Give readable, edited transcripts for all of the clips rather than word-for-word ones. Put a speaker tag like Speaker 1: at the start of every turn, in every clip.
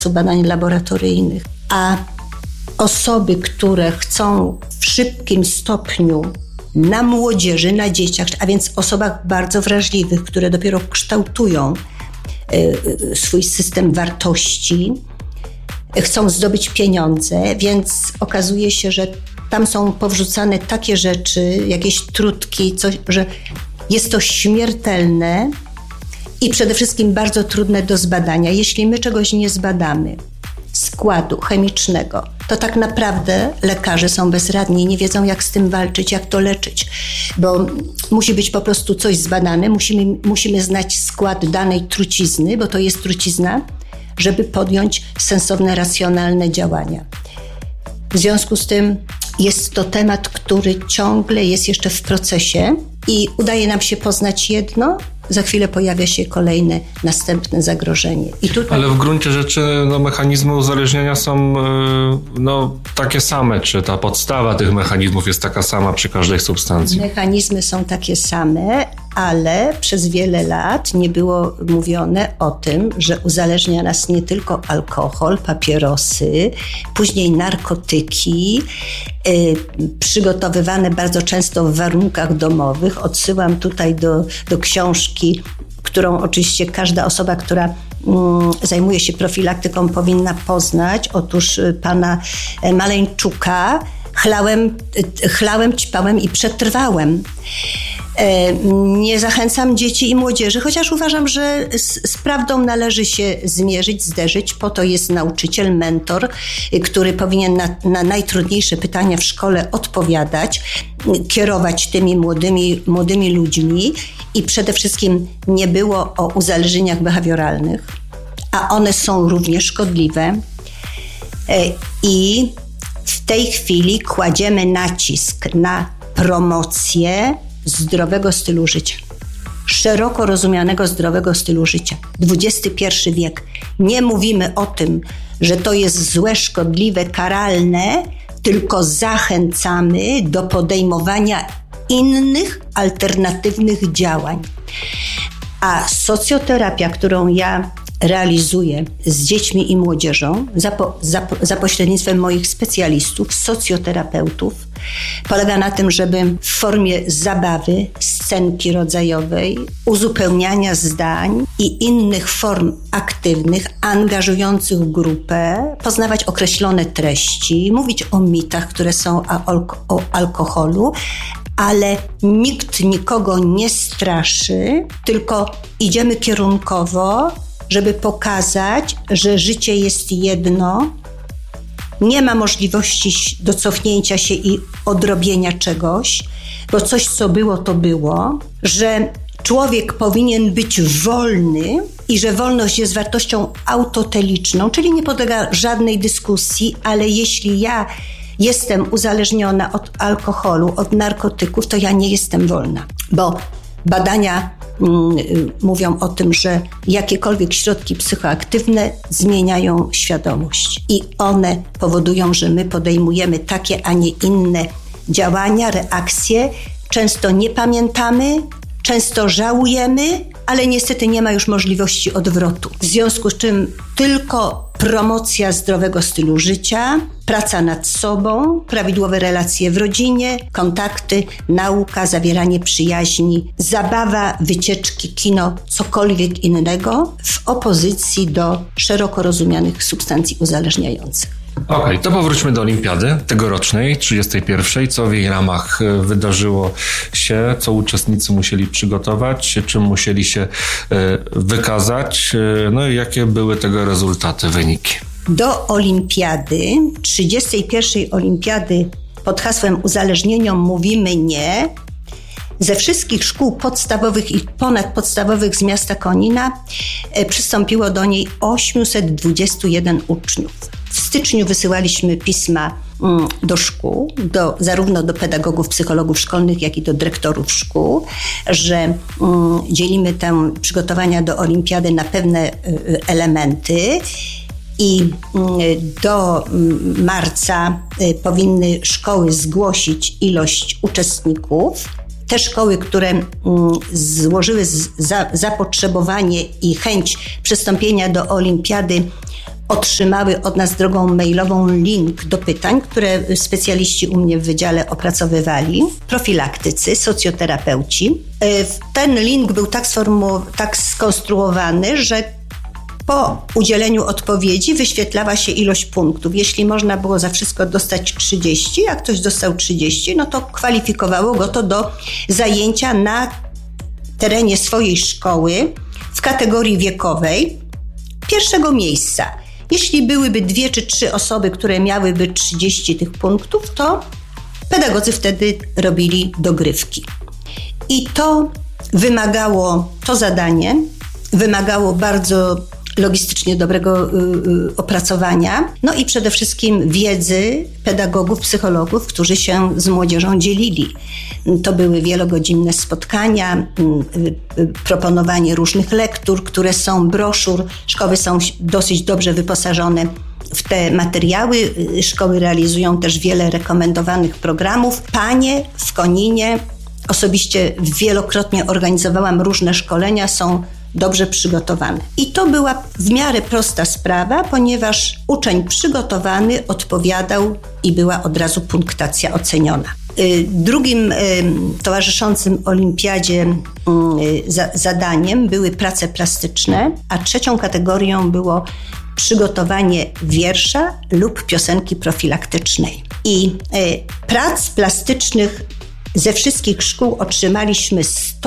Speaker 1: badań laboratoryjnych, a osoby, które chcą w szybkim stopniu na młodzieży, na dzieciach, a więc osobach bardzo wrażliwych, które dopiero kształtują swój system wartości, chcą zdobyć pieniądze, więc okazuje się, że tam są powrzucane takie rzeczy, jakieś trutki, coś, że jest to śmiertelne i przede wszystkim bardzo trudne do zbadania. Jeśli my czegoś nie zbadamy, składu chemicznego, to tak naprawdę lekarze są bezradni, nie wiedzą jak z tym walczyć, jak to leczyć, bo musi być po prostu coś zbadane, musimy znać skład danej trucizny, bo to jest trucizna, żeby podjąć sensowne, racjonalne działania. W związku z tym jest to temat, który ciągle jest jeszcze w procesie i udaje nam się poznać jedno, za chwilę pojawia się kolejne, następne zagrożenie.
Speaker 2: Ale w gruncie rzeczy mechanizmy uzależnienia są takie same. Czy ta podstawa tych mechanizmów jest taka sama przy każdej substancji?
Speaker 1: Mechanizmy są takie same, ale przez wiele lat nie było mówione o tym, że uzależnia nas nie tylko alkohol, papierosy, później narkotyki, przygotowywane bardzo często w warunkach domowych. Odsyłam tutaj do książki, którą oczywiście każda osoba, która zajmuje się profilaktyką, powinna poznać. Otóż pana Maleńczuka Chlałem, ćpałem i przetrwałem. Nie zachęcam dzieci i młodzieży, chociaż uważam, że z prawdą należy się zmierzyć, zderzyć. Po to jest nauczyciel, mentor, który powinien na najtrudniejsze pytania w szkole odpowiadać, kierować tymi młodymi ludźmi i przede wszystkim nie było o uzależnieniach behawioralnych, a one są równie szkodliwe i w tej chwili kładziemy nacisk na promocję zdrowego stylu życia. Szeroko rozumianego zdrowego stylu życia. XXI wiek. Nie mówimy o tym, że to jest złe, szkodliwe, karalne, tylko zachęcamy do podejmowania innych, alternatywnych działań. A socjoterapia, którą ja realizuję z dziećmi i młodzieżą za pośrednictwem moich specjalistów, socjoterapeutów, polega na tym, żeby w formie zabawy, scenki rodzajowej, uzupełniania zdań i innych form aktywnych, angażujących grupę, poznawać określone treści, mówić o mitach, które są o alkoholu, ale nikt nikogo nie straszy, tylko idziemy kierunkowo, żeby pokazać, że życie jest jedno, nie ma możliwości do cofnięcia się i odrobienia czegoś, bo coś, co było, to było, że człowiek powinien być wolny i że wolność jest wartością autoteliczną, czyli nie podlega żadnej dyskusji, ale jeśli ja jestem uzależniona od alkoholu, od narkotyków, to ja nie jestem wolna, bo badania mówią o tym, że jakiekolwiek środki psychoaktywne zmieniają świadomość i one powodują, że my podejmujemy takie, a nie inne działania, reakcje. Często nie pamiętamy, często żałujemy, ale niestety nie ma już możliwości odwrotu. W związku z czym tylko promocja zdrowego stylu życia, praca nad sobą, prawidłowe relacje w rodzinie, kontakty, nauka, zawieranie przyjaźni, zabawa, wycieczki, kino, cokolwiek innego w opozycji do szeroko rozumianych substancji uzależniających.
Speaker 2: Okej, to powróćmy do olimpiady tegorocznej, 31. Co w jej ramach wydarzyło się, co uczestnicy musieli przygotować, czym musieli się wykazać, no i jakie były tego rezultaty, wyniki?
Speaker 1: Do olimpiady, 31. olimpiady pod hasłem uzależnieniom mówimy nie, ze wszystkich szkół podstawowych i ponadpodstawowych z miasta Konina przystąpiło do niej 821 uczniów. W styczniu wysyłaliśmy pisma do szkół, zarówno do pedagogów, psychologów szkolnych, jak i do dyrektorów szkół, że dzielimy te przygotowania do olimpiady na pewne elementy i do marca powinny szkoły zgłosić ilość uczestników. Te szkoły, które złożyły zapotrzebowanie i chęć przystąpienia do olimpiady, otrzymały od nas drogą mailową link do pytań, które specjaliści u mnie w wydziale opracowywali, profilaktycy, socjoterapeuci. Ten link był tak skonstruowany, że po udzieleniu odpowiedzi wyświetlała się ilość punktów. Jeśli można było za wszystko dostać 30, a ktoś dostał 30, no to kwalifikowało go to do zajęcia na terenie swojej szkoły w kategorii wiekowej pierwszego miejsca. Jeśli byłyby 2 czy 3 osoby, które miałyby 30 tych punktów, to pedagodzy wtedy robili dogrywki. I to zadanie wymagało bardzo logistycznie dobrego opracowania, no i przede wszystkim wiedzy pedagogów, psychologów, którzy się z młodzieżą dzielili. To były wielogodzinne spotkania, proponowanie różnych lektur, które są broszur. Szkoły są dosyć dobrze wyposażone w te materiały. Szkoły realizują też wiele rekomendowanych programów. Panie w Koninie, osobiście wielokrotnie organizowałam różne szkolenia, są dobrze przygotowane. I to była w miarę prosta sprawa, ponieważ uczeń przygotowany odpowiadał i była od razu punktacja oceniona. Drugim towarzyszącym olimpiadzie zadaniem były prace plastyczne, a trzecią kategorią było przygotowanie wiersza lub piosenki profilaktycznej. I prac plastycznych ze wszystkich szkół otrzymaliśmy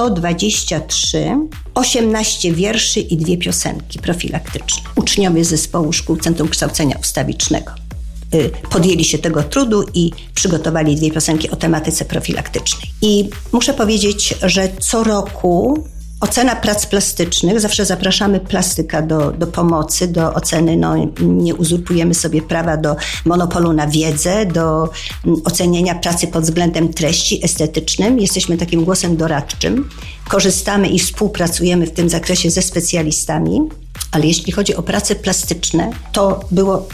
Speaker 1: 123, 18 wierszy i 2 piosenki profilaktyczne. Uczniowie zespołu szkół Centrum Kształcenia Ustawicznego podjęli się tego trudu i przygotowali 2 piosenki o tematyce profilaktycznej. I muszę powiedzieć, że co roku ocena prac plastycznych, zawsze zapraszamy plastyka do pomocy, do oceny, nie uzurpujemy sobie prawa do monopolu na wiedzę, do oceniania pracy pod względem treści estetycznym. Jesteśmy takim głosem doradczym. Korzystamy i współpracujemy w tym zakresie ze specjalistami. Ale jeśli chodzi o prace plastyczne, to było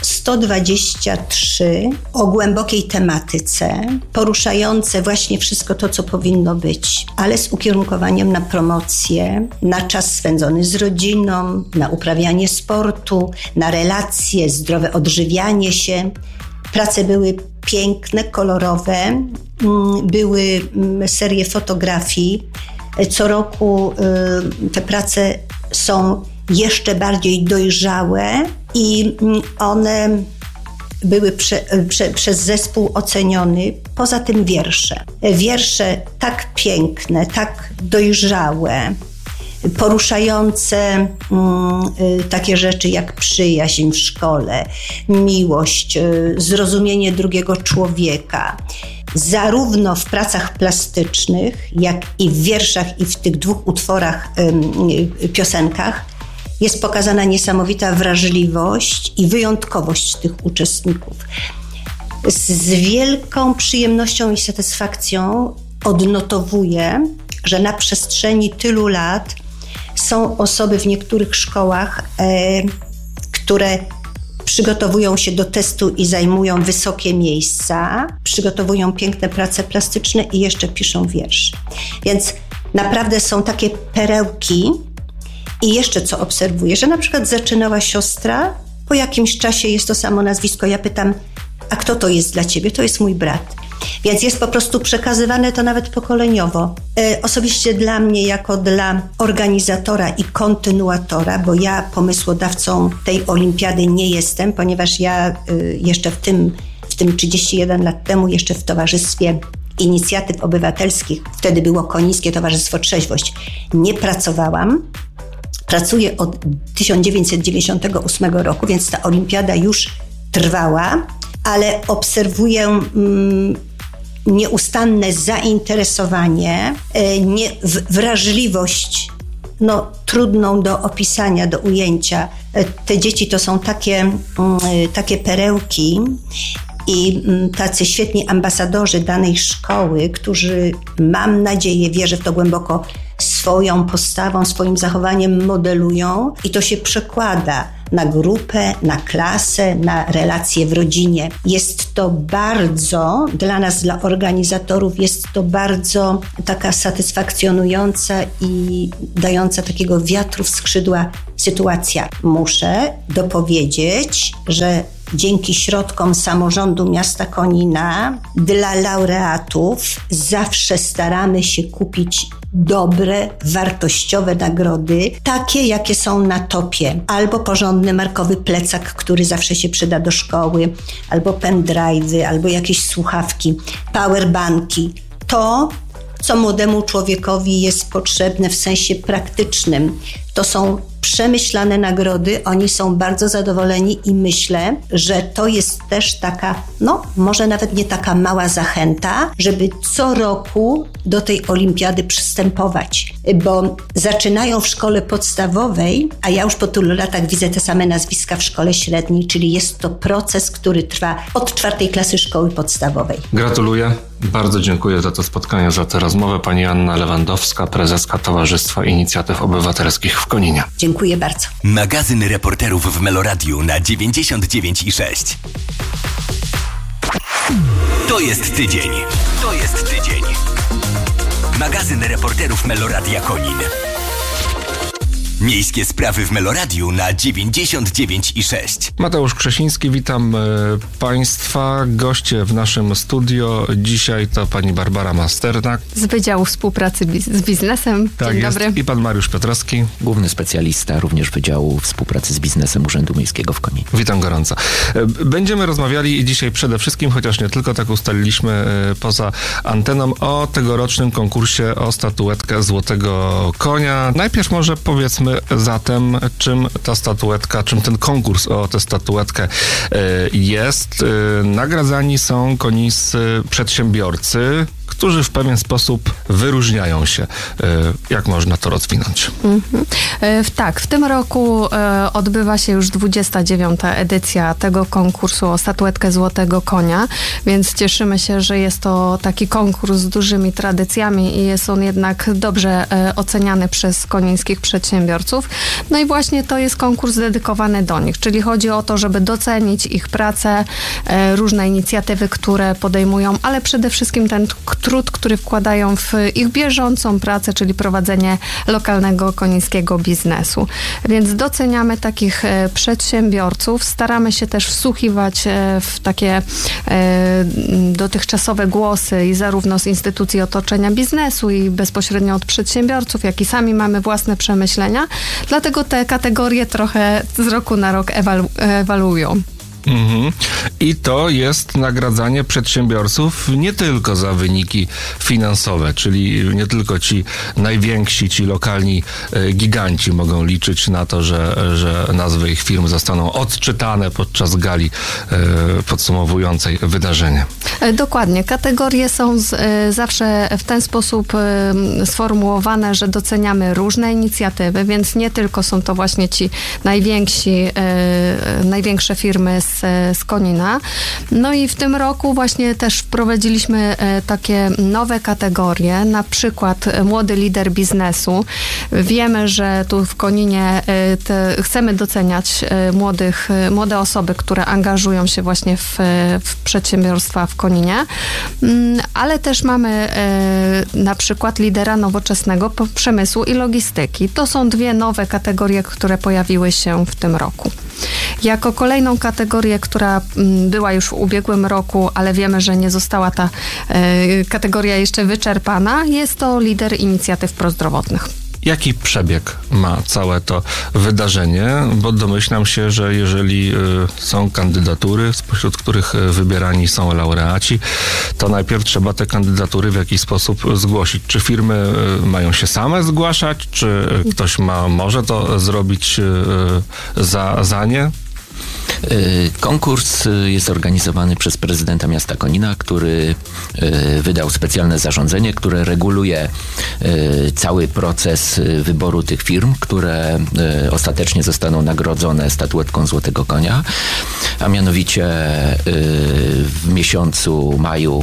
Speaker 1: 123 o głębokiej tematyce, poruszające właśnie wszystko to, co powinno być, ale z ukierunkowaniem na promocję, na czas spędzony z rodziną, na uprawianie sportu, na relacje, zdrowe odżywianie się. Prace były piękne, kolorowe, były serie fotografii. Co roku te prace są jeszcze bardziej dojrzałe i one były przez zespół oceniony. Poza tym wiersze. Wiersze tak piękne, tak dojrzałe, poruszające takie rzeczy jak przyjaźń w szkole, miłość, zrozumienie drugiego człowieka. Zarówno w pracach plastycznych, jak i w wierszach i w tych 2 utworach, piosenkach jest pokazana niesamowita wrażliwość i wyjątkowość tych uczestników. Z wielką przyjemnością i satysfakcją odnotowuję, że na przestrzeni tylu lat są osoby w niektórych szkołach, które przygotowują się do testu i zajmują wysokie miejsca, przygotowują piękne prace plastyczne i jeszcze piszą wiersze. Więc naprawdę są takie perełki. I jeszcze co obserwuję, że na przykład zaczynała siostra, po jakimś czasie jest to samo nazwisko. Ja pytam, a kto to jest dla ciebie? To jest mój brat. Więc jest po prostu przekazywane to nawet pokoleniowo. Osobiście dla mnie, jako dla organizatora i kontynuatora, bo ja pomysłodawcą tej olimpiady nie jestem, ponieważ ja jeszcze w tym 31 lat temu, jeszcze w Towarzystwie Inicjatyw Obywatelskich, wtedy było Konińskie Towarzystwo Trzeźwość, nie pracowałam. Pracuję od 1998 roku, więc ta olimpiada już trwała, ale obserwuję nieustanne zainteresowanie, wrażliwość, trudną do opisania, do ujęcia. Te dzieci to są takie perełki i tacy świetni ambasadorzy danej szkoły, którzy, mam nadzieję, wierzę w to głęboko, swoją postawą, swoim zachowaniem modelują i to się przekłada na grupę, na klasę, na relacje w rodzinie. Jest to bardzo, dla nas, dla organizatorów, jest to bardzo taka satysfakcjonująca i dająca takiego wiatru w skrzydła sytuacja. Muszę dopowiedzieć, że dzięki środkom samorządu miasta Konina dla laureatów zawsze staramy się kupić dobre, wartościowe nagrody, takie jakie są na topie. Albo porządny markowy plecak, który zawsze się przyda do szkoły, albo pendrive'y, albo jakieś słuchawki, powerbanki. To, co młodemu człowiekowi jest potrzebne w sensie praktycznym. To są przemyślane nagrody, oni są bardzo zadowoleni i myślę, że to jest też taka, może nawet nie taka mała zachęta, żeby co roku do tej olimpiady przystępować, bo zaczynają w szkole podstawowej, a ja już po tylu latach widzę te same nazwiska w szkole średniej, czyli jest to proces, który trwa od 4. klasy szkoły podstawowej.
Speaker 2: Gratuluję. Bardzo dziękuję za to spotkanie, za tę rozmowę. Pani Anna Lewandowska, prezeska Towarzystwa Inicjatyw Obywatelskich w Koninie.
Speaker 1: Dziękuję bardzo.
Speaker 3: Magazyn reporterów w Meloradiu na 99,6. To jest tydzień. To jest tydzień. Magazyn reporterów Meloradia Konin. Miejskie sprawy w Meloradiu na 99,6.
Speaker 2: Mateusz Krzesiński, witam Państwa. Goście w naszym studio dzisiaj to pani Barbara Masternak
Speaker 4: z Wydziału Współpracy z Biznesem.
Speaker 2: Tak
Speaker 4: Dzień
Speaker 2: jest.
Speaker 4: dobry.
Speaker 2: I pan Mariusz Piotrowski.
Speaker 5: Główny specjalista również Wydziału Współpracy z Biznesem Urzędu Miejskiego w Koninie.
Speaker 2: Witam gorąco. Będziemy rozmawiali dzisiaj przede wszystkim, chociaż nie tylko, tak ustaliliśmy poza anteną, o tegorocznym konkursie o statuetkę Złotego Konia. Najpierw może powiedzmy zatem, czym ta statuetka, czym ten konkurs o tę statuetkę jest. Nagradzani są konińscy przedsiębiorcy, którzy w pewien sposób wyróżniają się. Jak można to rozwinąć?
Speaker 4: Tak, w tym roku odbywa się już 29. edycja tego konkursu o statuetkę Złotego Konia, więc cieszymy się, że jest to taki konkurs z dużymi tradycjami i jest on jednak dobrze oceniany przez konińskich przedsiębiorców. No i właśnie to jest konkurs dedykowany do nich, czyli chodzi o to, żeby docenić ich pracę, różne inicjatywy, które podejmują, ale przede wszystkim ten trud, który wkładają w ich bieżącą pracę, czyli prowadzenie lokalnego konińskiego biznesu. Więc doceniamy takich przedsiębiorców, staramy się też wsłuchiwać w takie dotychczasowe głosy i zarówno z instytucji otoczenia biznesu i bezpośrednio od przedsiębiorców, jak i sami mamy własne przemyślenia. Dlatego te kategorie trochę z roku na rok ewaluują.
Speaker 2: I to jest nagradzanie przedsiębiorców nie tylko za wyniki finansowe, czyli nie tylko ci najwięksi, ci lokalni giganci mogą liczyć na to, że nazwy ich firm zostaną odczytane podczas gali podsumowującej wydarzenie.
Speaker 4: Dokładnie. Kategorie są zawsze w ten sposób sformułowane, że doceniamy różne inicjatywy, więc nie tylko są to właśnie ci największe firmy z Konina. No i w tym roku właśnie też wprowadziliśmy takie nowe kategorie, na przykład młody lider biznesu. Wiemy, że tu w Koninie chcemy doceniać młode osoby, które angażują się właśnie w przedsiębiorstwa w Koninie, ale też mamy na przykład lidera nowoczesnego przemysłu i logistyki. To są dwie nowe kategorie, które pojawiły się w tym roku. Jako kolejną kategorię, która była już w ubiegłym roku, ale wiemy, że nie została ta kategoria jeszcze wyczerpana, jest to lider inicjatyw prozdrowotnych.
Speaker 2: Jaki przebieg ma całe to wydarzenie? Bo domyślam się, że jeżeli są kandydatury, spośród których wybierani są laureaci, to najpierw trzeba te kandydatury w jakiś sposób zgłosić. Czy firmy mają się same zgłaszać? Czy ktoś może to zrobić za nie?
Speaker 5: Konkurs jest organizowany przez prezydenta miasta Konina, który wydał specjalne zarządzenie, które reguluje cały proces wyboru tych firm, które ostatecznie zostaną nagrodzone statuetką Złotego Konia, a mianowicie w miesiącu maju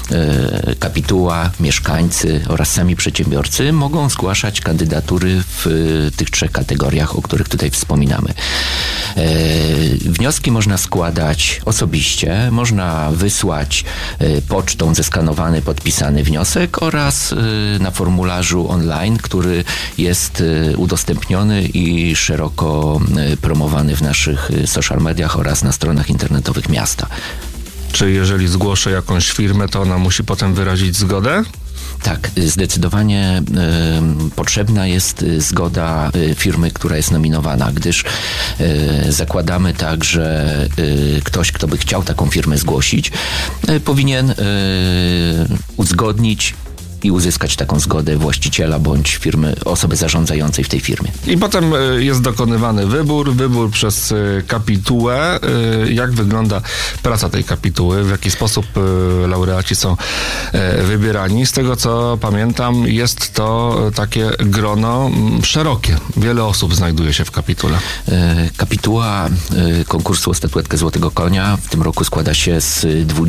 Speaker 5: kapituła, mieszkańcy oraz sami przedsiębiorcy mogą zgłaszać kandydatury w tych 3 kategoriach, o których tutaj wspominamy. Wnioski można składać osobiście, można wysłać pocztą zeskanowany, podpisany wniosek oraz na formularzu online, który jest udostępniony i szeroko promowany w naszych social mediach oraz na stronach internetowych miasta.
Speaker 2: Czy jeżeli zgłoszę jakąś firmę, to ona musi potem wyrazić zgodę?
Speaker 5: Tak, zdecydowanie potrzebna jest zgoda firmy, która jest nominowana, gdyż zakładamy tak, że ktoś, kto by chciał taką firmę zgłosić, powinien uzgodnić i uzyskać taką zgodę właściciela bądź firmy, osoby zarządzającej w tej firmie.
Speaker 2: I potem jest dokonywany wybór przez kapitułę. Jak wygląda praca tej kapituły? W jaki sposób laureaci są wybierani? Z tego, co pamiętam, jest to takie grono szerokie. Wiele osób znajduje się w kapitule.
Speaker 5: Kapituła konkursu o statuetkę Złotego Konia w tym roku składa się z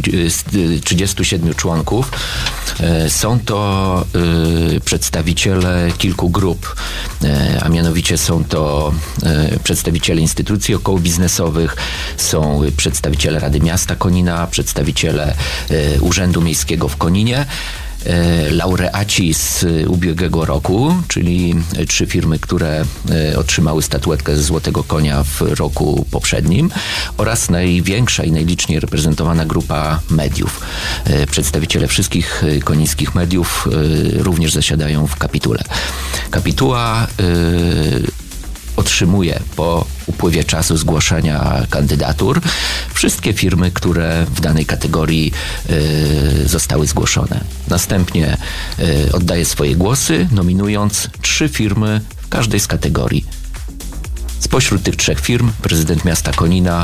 Speaker 5: 37 członków. Są to przedstawiciele kilku grup, a mianowicie są to przedstawiciele instytucji okołobiznesowych, są przedstawiciele Rady Miasta Konina, przedstawiciele Urzędu Miejskiego w Koninie, laureaci z ubiegłego roku, czyli 3 firmy, które otrzymały statuetkę Złotego Konia w roku poprzednim oraz największa i najliczniej reprezentowana grupa mediów. Przedstawiciele wszystkich konińskich mediów również zasiadają w kapitule. Kapituła otrzymuje po upływie czasu zgłaszania kandydatur wszystkie firmy, które w danej kategorii zostały zgłoszone. Następnie oddaje swoje głosy, nominując 3 firmy w każdej z kategorii. Spośród tych 3 firm prezydent miasta Konina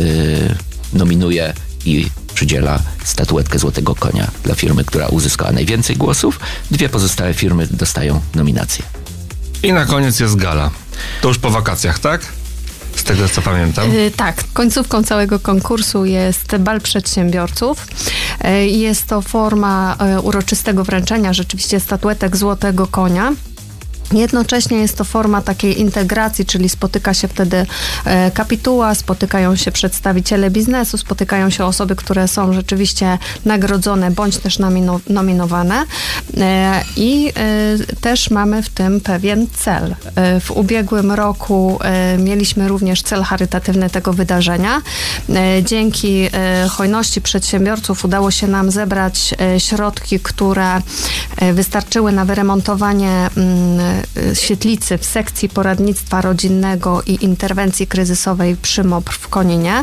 Speaker 5: nominuje i przydziela statuetkę Złotego Konia dla firmy, która uzyskała najwięcej głosów. 2 pozostałe firmy dostają nominację.
Speaker 2: I na koniec jest gala. To już po wakacjach, tak? Z tego, co pamiętam.
Speaker 4: Tak, końcówką całego konkursu jest bal przedsiębiorców. Jest to forma uroczystego wręczenia rzeczywiście statuetek Złotego Konia. Jednocześnie jest to forma takiej integracji, czyli spotyka się wtedy kapituła, spotykają się przedstawiciele biznesu, spotykają się osoby, które są rzeczywiście nagrodzone bądź też nominowane i też mamy w tym pewien cel. W ubiegłym roku mieliśmy również cel charytatywny tego wydarzenia. Dzięki hojności przedsiębiorców udało się nam zebrać środki, które wystarczyły na wyremontowanie świetlicy w sekcji poradnictwa rodzinnego i interwencji kryzysowej przy MOPR w Koninie.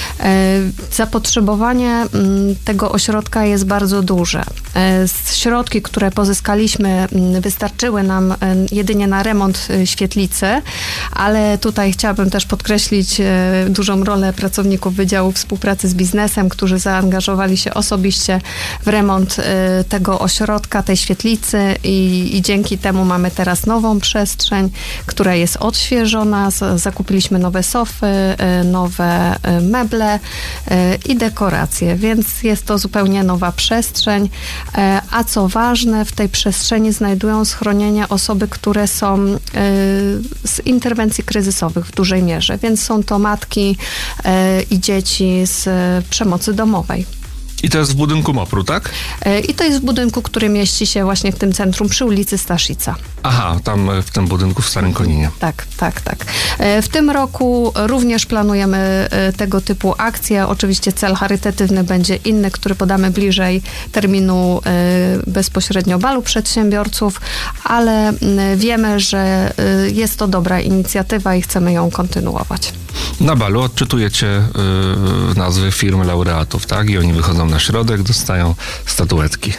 Speaker 4: Zapotrzebowanie tego ośrodka jest bardzo duże. Środki, które pozyskaliśmy, wystarczyły nam jedynie na remont świetlicy, ale tutaj chciałabym też podkreślić dużą rolę pracowników Wydziału Współpracy z Biznesem, którzy zaangażowali się osobiście w remont tego ośrodka, tej świetlicy i dzięki temu mamy teraz nową przestrzeń, która jest odświeżona. Zakupiliśmy nowe sofy, nowe meble i dekoracje, więc jest to zupełnie nowa przestrzeń. A co ważne, w tej przestrzeni znajdują schronienie osoby, które są z interwencji kryzysowych w dużej mierze, więc są to matki i dzieci z przemocy domowej.
Speaker 2: I to jest w budynku MOPR-u, tak?
Speaker 4: I to jest w budynku, który mieści się właśnie w tym centrum przy ulicy Staszica.
Speaker 2: Aha, tam w tym budynku w Starym Koninie.
Speaker 4: Tak. W tym roku również planujemy tego typu akcje. Oczywiście cel charytatywny będzie inny, który podamy bliżej terminu bezpośrednio balu przedsiębiorców, ale wiemy, że jest to dobra inicjatywa i chcemy ją kontynuować.
Speaker 2: Na balu odczytujecie nazwy firm laureatów, tak? I oni wychodzą na środek, dostają statuetki.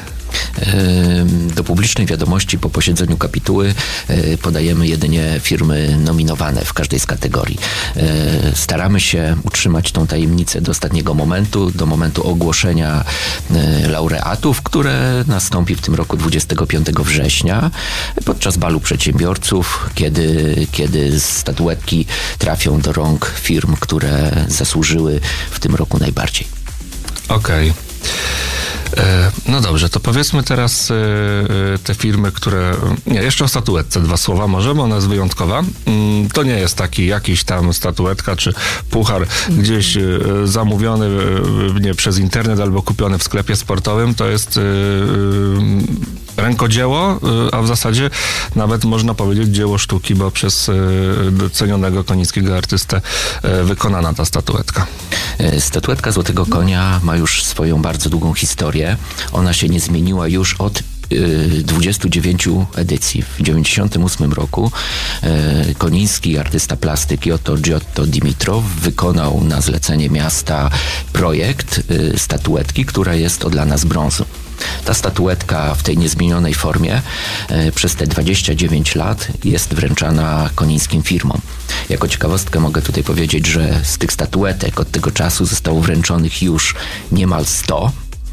Speaker 5: Do publicznej wiadomości po posiedzeniu kapituły podajemy jedynie firmy nominowane w każdej z kategorii. Staramy się utrzymać tą tajemnicę do ostatniego momentu, do momentu ogłoszenia laureatów, które nastąpi w tym roku 25 września podczas balu przedsiębiorców, kiedy statuetki trafią do rąk firm, które zasłużyły w tym roku najbardziej.
Speaker 2: Okej. No dobrze, to powiedzmy teraz te firmy, które... Nie, jeszcze o statuetce 2 słowa może, bo ona jest wyjątkowa. To nie jest taki jakiś tam statuetka czy puchar gdzieś zamówiony nie przez internet albo kupiony w sklepie sportowym. To jest rękodzieło, a w zasadzie nawet można powiedzieć dzieło sztuki, bo przez cenionego konińskiego artystę wykonana ta statuetka.
Speaker 5: Statuetka Złotego Konia ma już swoją bardzo długą historię. Ona się nie zmieniła już od 29 edycji. W 1998 roku koniński artysta plastyki Giotto Dimitrow wykonał na zlecenie miasta projekt statuetki, która jest odlana z brązu. Ta statuetka w tej niezmienionej formie przez te 29 lat jest wręczana konińskim firmom. Jako ciekawostkę mogę tutaj powiedzieć, że z tych statuetek od tego czasu zostało wręczonych już niemal 100.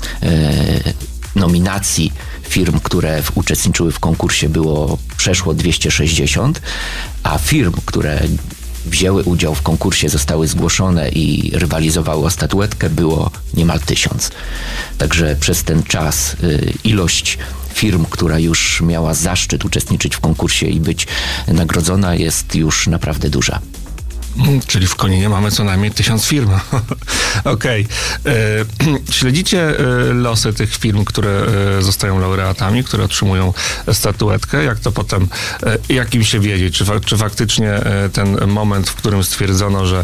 Speaker 5: Nominacji firm, które uczestniczyły w konkursie przeszło 260, a firm, które wzięły udział w konkursie, zostały zgłoszone i rywalizowały o statuetkę, było niemal 1000. Także przez ten czas ilość firm, która już miała zaszczyt uczestniczyć w konkursie i być nagrodzona, jest już naprawdę duża.
Speaker 2: Czyli w Koninie mamy co najmniej 1000 firm. Okej. Śledzicie losy tych firm, które zostają laureatami, które otrzymują statuetkę? Jak to potem, jak im się wiedzieć? Czy faktycznie ten moment, w którym stwierdzono, że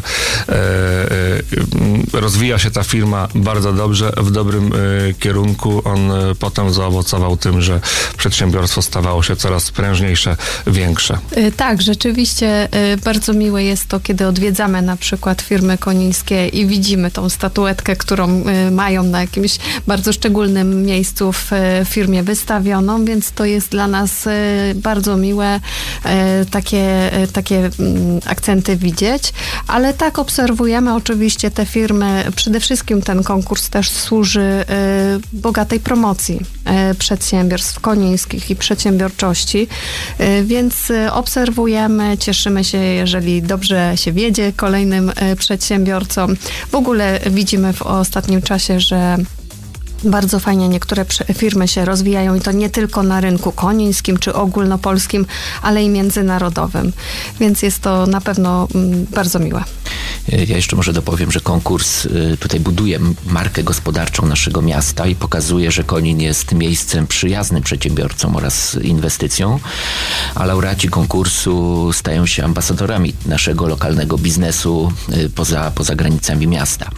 Speaker 2: rozwija się ta firma bardzo dobrze, w dobrym kierunku, on potem zaowocował tym, że przedsiębiorstwo stawało się coraz prężniejsze, większe?
Speaker 4: Tak, rzeczywiście bardzo miłe jest to, kiedy odwiedzamy na przykład firmy konińskie i widzimy tą statuetkę, którą mają na jakimś bardzo szczególnym miejscu w firmie wystawioną, więc to jest dla nas bardzo miłe takie akcenty widzieć, ale tak obserwujemy oczywiście te firmy, przede wszystkim ten konkurs też służy bogatej promocji przedsiębiorstw konińskich i przedsiębiorczości, więc obserwujemy, cieszymy się, jeżeli dobrze się wiedzie kolejnym przedsiębiorcom. W ogóle widzimy w ostatnim czasie, że bardzo fajnie niektóre firmy się rozwijają i to nie tylko na rynku konińskim czy ogólnopolskim, ale i międzynarodowym. Więc jest to na pewno bardzo miłe.
Speaker 5: Ja jeszcze może dopowiem, że konkurs tutaj buduje markę gospodarczą naszego miasta i pokazuje, że Konin jest miejscem przyjaznym przedsiębiorcom oraz inwestycjom, a laureaci konkursu stają się ambasadorami naszego lokalnego biznesu poza granicami miasta.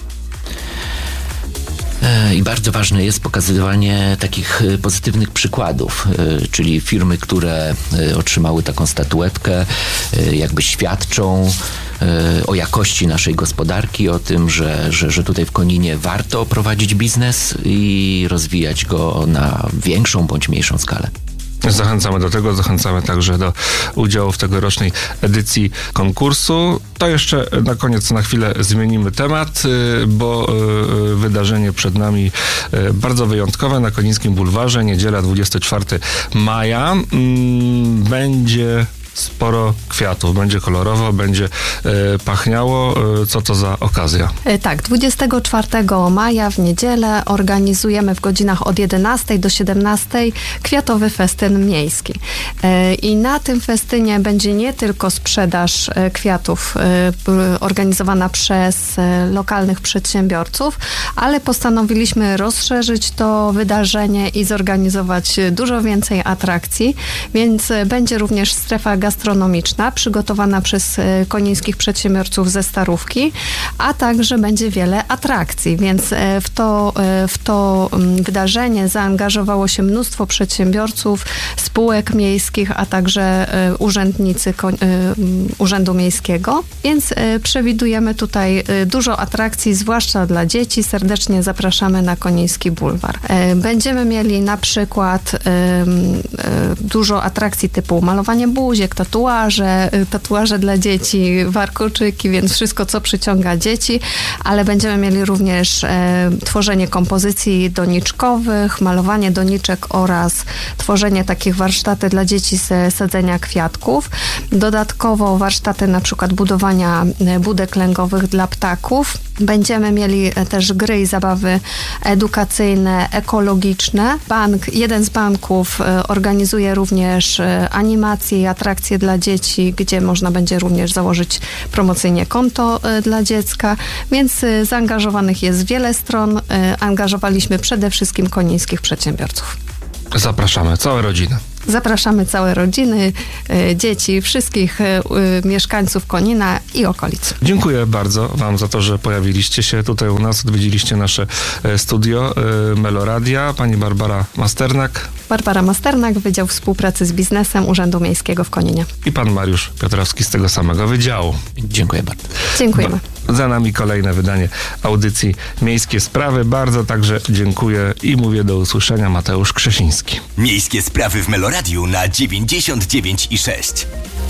Speaker 5: I bardzo ważne jest pokazywanie takich pozytywnych przykładów, czyli firmy, które otrzymały taką statuetkę, jakby świadczą o jakości naszej gospodarki, o tym, że tutaj w Koninie warto prowadzić biznes i rozwijać go na większą bądź mniejszą skalę.
Speaker 2: Zachęcamy do tego, zachęcamy także do udziału w tegorocznej edycji konkursu. To jeszcze na koniec na chwilę zmienimy temat, bo wydarzenie przed nami bardzo wyjątkowe na Konińskim Bulwarze, niedziela 24 maja. Będzie sporo kwiatów, będzie kolorowo, będzie pachniało. Co to za okazja?
Speaker 4: Tak, 24 maja w niedzielę organizujemy w godzinach od 11 do 17 kwiatowy festyn miejski. I na tym festynie będzie nie tylko sprzedaż kwiatów organizowana przez lokalnych przedsiębiorców, ale postanowiliśmy rozszerzyć to wydarzenie i zorganizować dużo więcej atrakcji, więc będzie również strefa gastronomiczna przygotowana przez konińskich przedsiębiorców ze Starówki, a także będzie wiele atrakcji, więc w to wydarzenie zaangażowało się mnóstwo przedsiębiorców, spółek miejskich, a także urzędnicy Urzędu Miejskiego, więc przewidujemy tutaj dużo atrakcji, zwłaszcza dla dzieci. Serdecznie zapraszamy na Koniński Bulwar. Będziemy mieli na przykład dużo atrakcji typu malowanie buziek, tatuaże dla dzieci, warkoczyki, więc wszystko, co przyciąga dzieci, ale będziemy mieli również tworzenie kompozycji doniczkowych, malowanie doniczek oraz tworzenie takich warsztaty dla dzieci z sadzenia kwiatków. Dodatkowo warsztaty na przykład budowania budek lęgowych dla ptaków Będziemy mieli też gry i zabawy edukacyjne, ekologiczne. Jeden z banków organizuje również animacje i atrakcje dla dzieci, gdzie można będzie również założyć promocyjnie konto dla dziecka, więc zaangażowanych jest wiele stron. Angażowaliśmy przede wszystkim konińskich przedsiębiorców.
Speaker 2: Zapraszamy całe rodziny.
Speaker 4: Zapraszamy całe rodziny, dzieci, wszystkich mieszkańców Konina i okolic.
Speaker 2: Dziękuję bardzo Wam za to, że pojawiliście się tutaj u nas, odwiedziliście nasze studio Meloradia. Pani Barbara Masternak.
Speaker 4: Barbara Masternak, Wydział Współpracy z Biznesem Urzędu Miejskiego w Koninie.
Speaker 2: I pan Mariusz Piotrowski z tego samego wydziału.
Speaker 5: Dziękuję bardzo.
Speaker 4: Dziękujemy.
Speaker 2: Za nami kolejne wydanie audycji Miejskie Sprawy. Bardzo także dziękuję i mówię do usłyszenia. Mateusz Krzesiński.
Speaker 3: Miejskie Sprawy w Meloradiu na 99,6.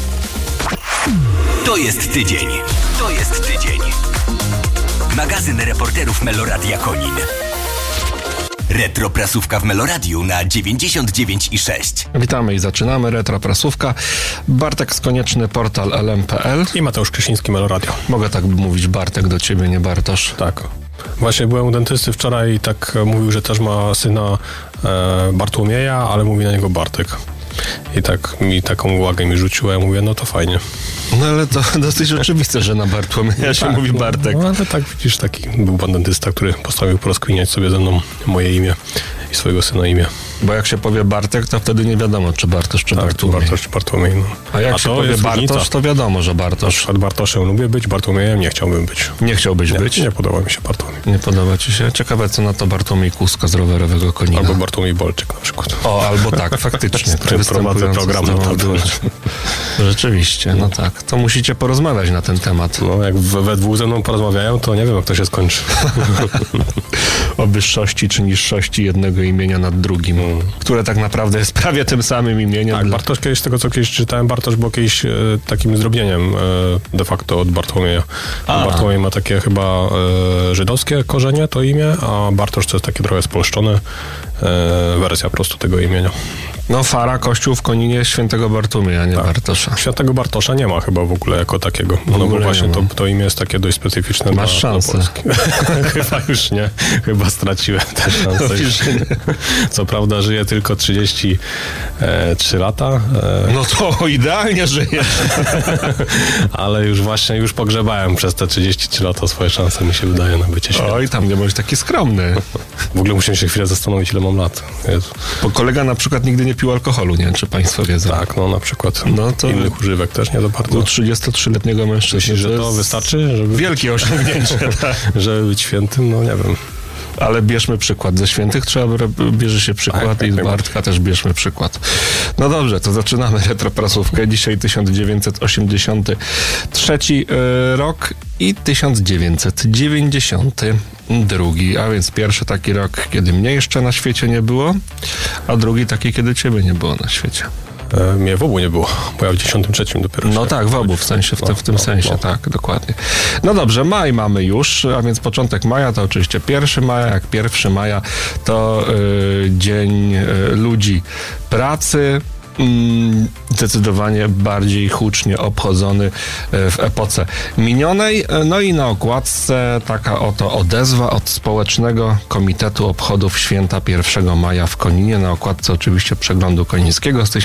Speaker 3: To jest tydzień. To jest tydzień. Magazyn reporterów Meloradia Konin. Retroprasówka w Meloradiu na 99,6.
Speaker 2: Witamy i zaczynamy. Retroprasówka. Bartek Skonieczny, portal lm.pl.
Speaker 6: I Mateusz Krzysiński, Meloradio.
Speaker 2: Mogę tak mówić Bartek do ciebie, nie Bartosz?
Speaker 6: Tak. Właśnie byłem u dentysty wczoraj i tak mówił, że też ma syna Bartłomieja, ale mówi na niego Bartek. I tak mi taką uwagę mi rzucił, a ja mówię, no to fajnie.
Speaker 2: No ale to dosyć oczywiste, że na Bartłomieja się mówi Bartek.
Speaker 6: No ale tak widzisz, taki był pan dentysta, który postanowił porozkminiać sobie ze mną moje imię i swojego syna imię.
Speaker 2: Bo jak się powie Bartek, to wtedy nie wiadomo, czy Bartosz, czy Bartłomiej.
Speaker 6: Bartosz czy Bartłomiej, no.
Speaker 2: A jak się powie Bartosz, to wiadomo, że Bartosz.
Speaker 6: Przed Bartoszem lubię być, Bartłomiejem nie chciałbym być.
Speaker 2: Nie chciałbyś być?
Speaker 6: Nie podoba mi się Bartłomiej.
Speaker 2: Nie podoba ci się? Ciekawe, co na to Bartłomiej Kuska z rowerowego Konina.
Speaker 6: Albo Bartłomiej Bolczyk na przykład.
Speaker 2: O, albo tak, faktycznie.
Speaker 6: Który prowadzę program na
Speaker 2: Rzeczywiście, no tak. To musicie porozmawiać na ten temat.
Speaker 6: No, jak we dwóch ze mną porozmawiają, to nie wiem, jak to się skończy.
Speaker 2: O wyższości czy niższości jednego imienia nad drugim, które tak naprawdę jest prawie tym samym imieniem.
Speaker 6: Tak, Bartosz kiedyś, z tego co kiedyś czytałem, Bartosz był kiedyś takim zdrobnieniem de facto od Bartłomieja. Bartłomiej ma takie chyba żydowskie korzenie, to imię, a Bartosz to jest takie trochę spolszczone wersja po prostu tego imienia.
Speaker 2: No fara, kościół w Koninie Świętego Bartłomieja, nie Bartosza.
Speaker 6: Świętego Bartosza nie ma chyba w ogóle jako takiego. No bo właśnie to imię jest takie dość specyficzne.
Speaker 2: Masz szansę.
Speaker 6: Chyba już nie. Chyba straciłem tę szansę. Co prawda żyję tylko 33 lata.
Speaker 2: No to idealnie żyjesz.
Speaker 6: Ale już pogrzebałem przez te 33 lata swoje szanse, mi się wydaje, na bycie świętym.
Speaker 2: Oj, tam nie bądź taki skromny.
Speaker 6: W ogóle musiałem się chwilę zastanowić, ile mam lat. Jezu.
Speaker 2: Bo kolega na przykład nigdy nie pił alkoholu, nie wiem, czy państwo wiedzą.
Speaker 6: Tak, no na przykład.
Speaker 2: No to
Speaker 6: innych używek też nie za bardzo.
Speaker 2: U 33-letniego mężczyzny.
Speaker 6: Myślisz, że to wystarczy? Żeby
Speaker 2: wielkie osiągnięcie. Tak.
Speaker 6: Żeby być świętym? No nie wiem.
Speaker 2: Ale bierzmy przykład. Ze świętych bierze się przykład i z Bartka też bierzmy przykład. No dobrze, to zaczynamy retroprasówkę. Dzisiaj 1983 rok i 1992, a więc pierwszy taki rok, kiedy mnie jeszcze na świecie nie było, a drugi taki, kiedy ciebie nie było na świecie.
Speaker 6: Mnie w obu nie było, bo ja w 93 dopiero.
Speaker 2: No tak, w obu, w sensie, w tym sensie, tak, dokładnie. No dobrze, maj mamy już, a więc początek maja to oczywiście 1 maja, jak 1 maja to Dzień Ludzi Pracy. Zdecydowanie bardziej hucznie obchodzony w epoce minionej. No i na okładce taka oto odezwa od Społecznego Komitetu Obchodów Święta 1 maja w Koninie. Na okładce oczywiście Przeglądu Konińskiego z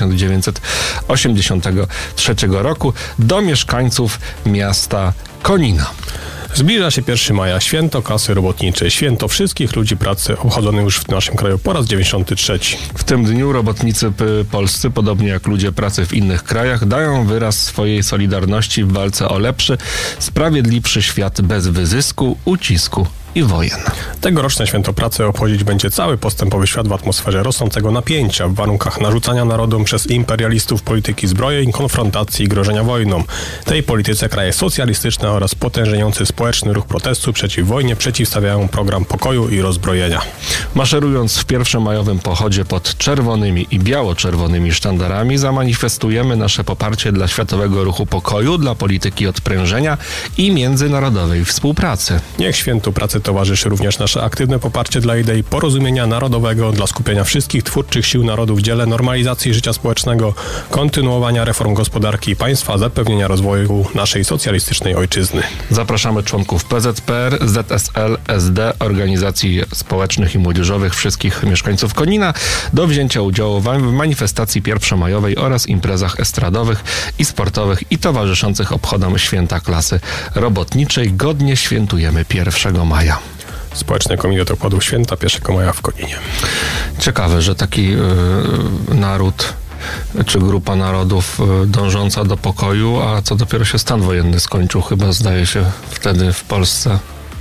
Speaker 2: 1983 roku do mieszkańców miasta Konina.
Speaker 6: Zbliża się 1 maja, święto klasy robotniczej, święto wszystkich ludzi pracy, obchodzone już w naszym kraju po raz 93.
Speaker 2: W tym dniu robotnicy polscy, podobnie jak ludzie pracy w innych krajach, dają wyraz swojej solidarności w walce o lepszy, sprawiedliwszy świat bez wyzysku, ucisku i wojen.
Speaker 6: Tegoroczne święto pracy obchodzić będzie cały postępowy świat w atmosferze rosnącego napięcia, w warunkach narzucania narodom przez imperialistów polityki zbrojeń, konfrontacji i grożenia wojną. Tej polityce kraje socjalistyczne oraz potężejący społeczny ruch protestu przeciw wojnie przeciwstawiają program pokoju i rozbrojenia.
Speaker 2: Maszerując w pierwszomajowym pochodzie pod czerwonymi i biało-czerwonymi sztandarami, zamanifestujemy nasze poparcie dla światowego ruchu pokoju, dla polityki odprężenia i międzynarodowej współpracy.
Speaker 6: Niech świętu pracy towarzyszy również nasze aktywne poparcie dla idei porozumienia narodowego, dla skupienia wszystkich twórczych sił narodu w dziele normalizacji życia społecznego, kontynuowania reform gospodarki i państwa, zapewnienia rozwoju naszej socjalistycznej ojczyzny.
Speaker 2: Zapraszamy członków PZPR, ZSL, SD, organizacji społecznych i młodzieżowych wszystkich mieszkańców Konina do wzięcia udziału w manifestacji pierwszomajowej oraz imprezach estradowych i sportowych i towarzyszących obchodom święta klasy robotniczej. Godnie świętujemy 1 maja.
Speaker 6: Społeczny Komitet Obchodów Święta 1 maja w Koninie.
Speaker 2: Ciekawe, że taki naród czy grupa narodów dążąca do pokoju, a co dopiero się stan wojenny skończył, chyba zdaje się wtedy w Polsce.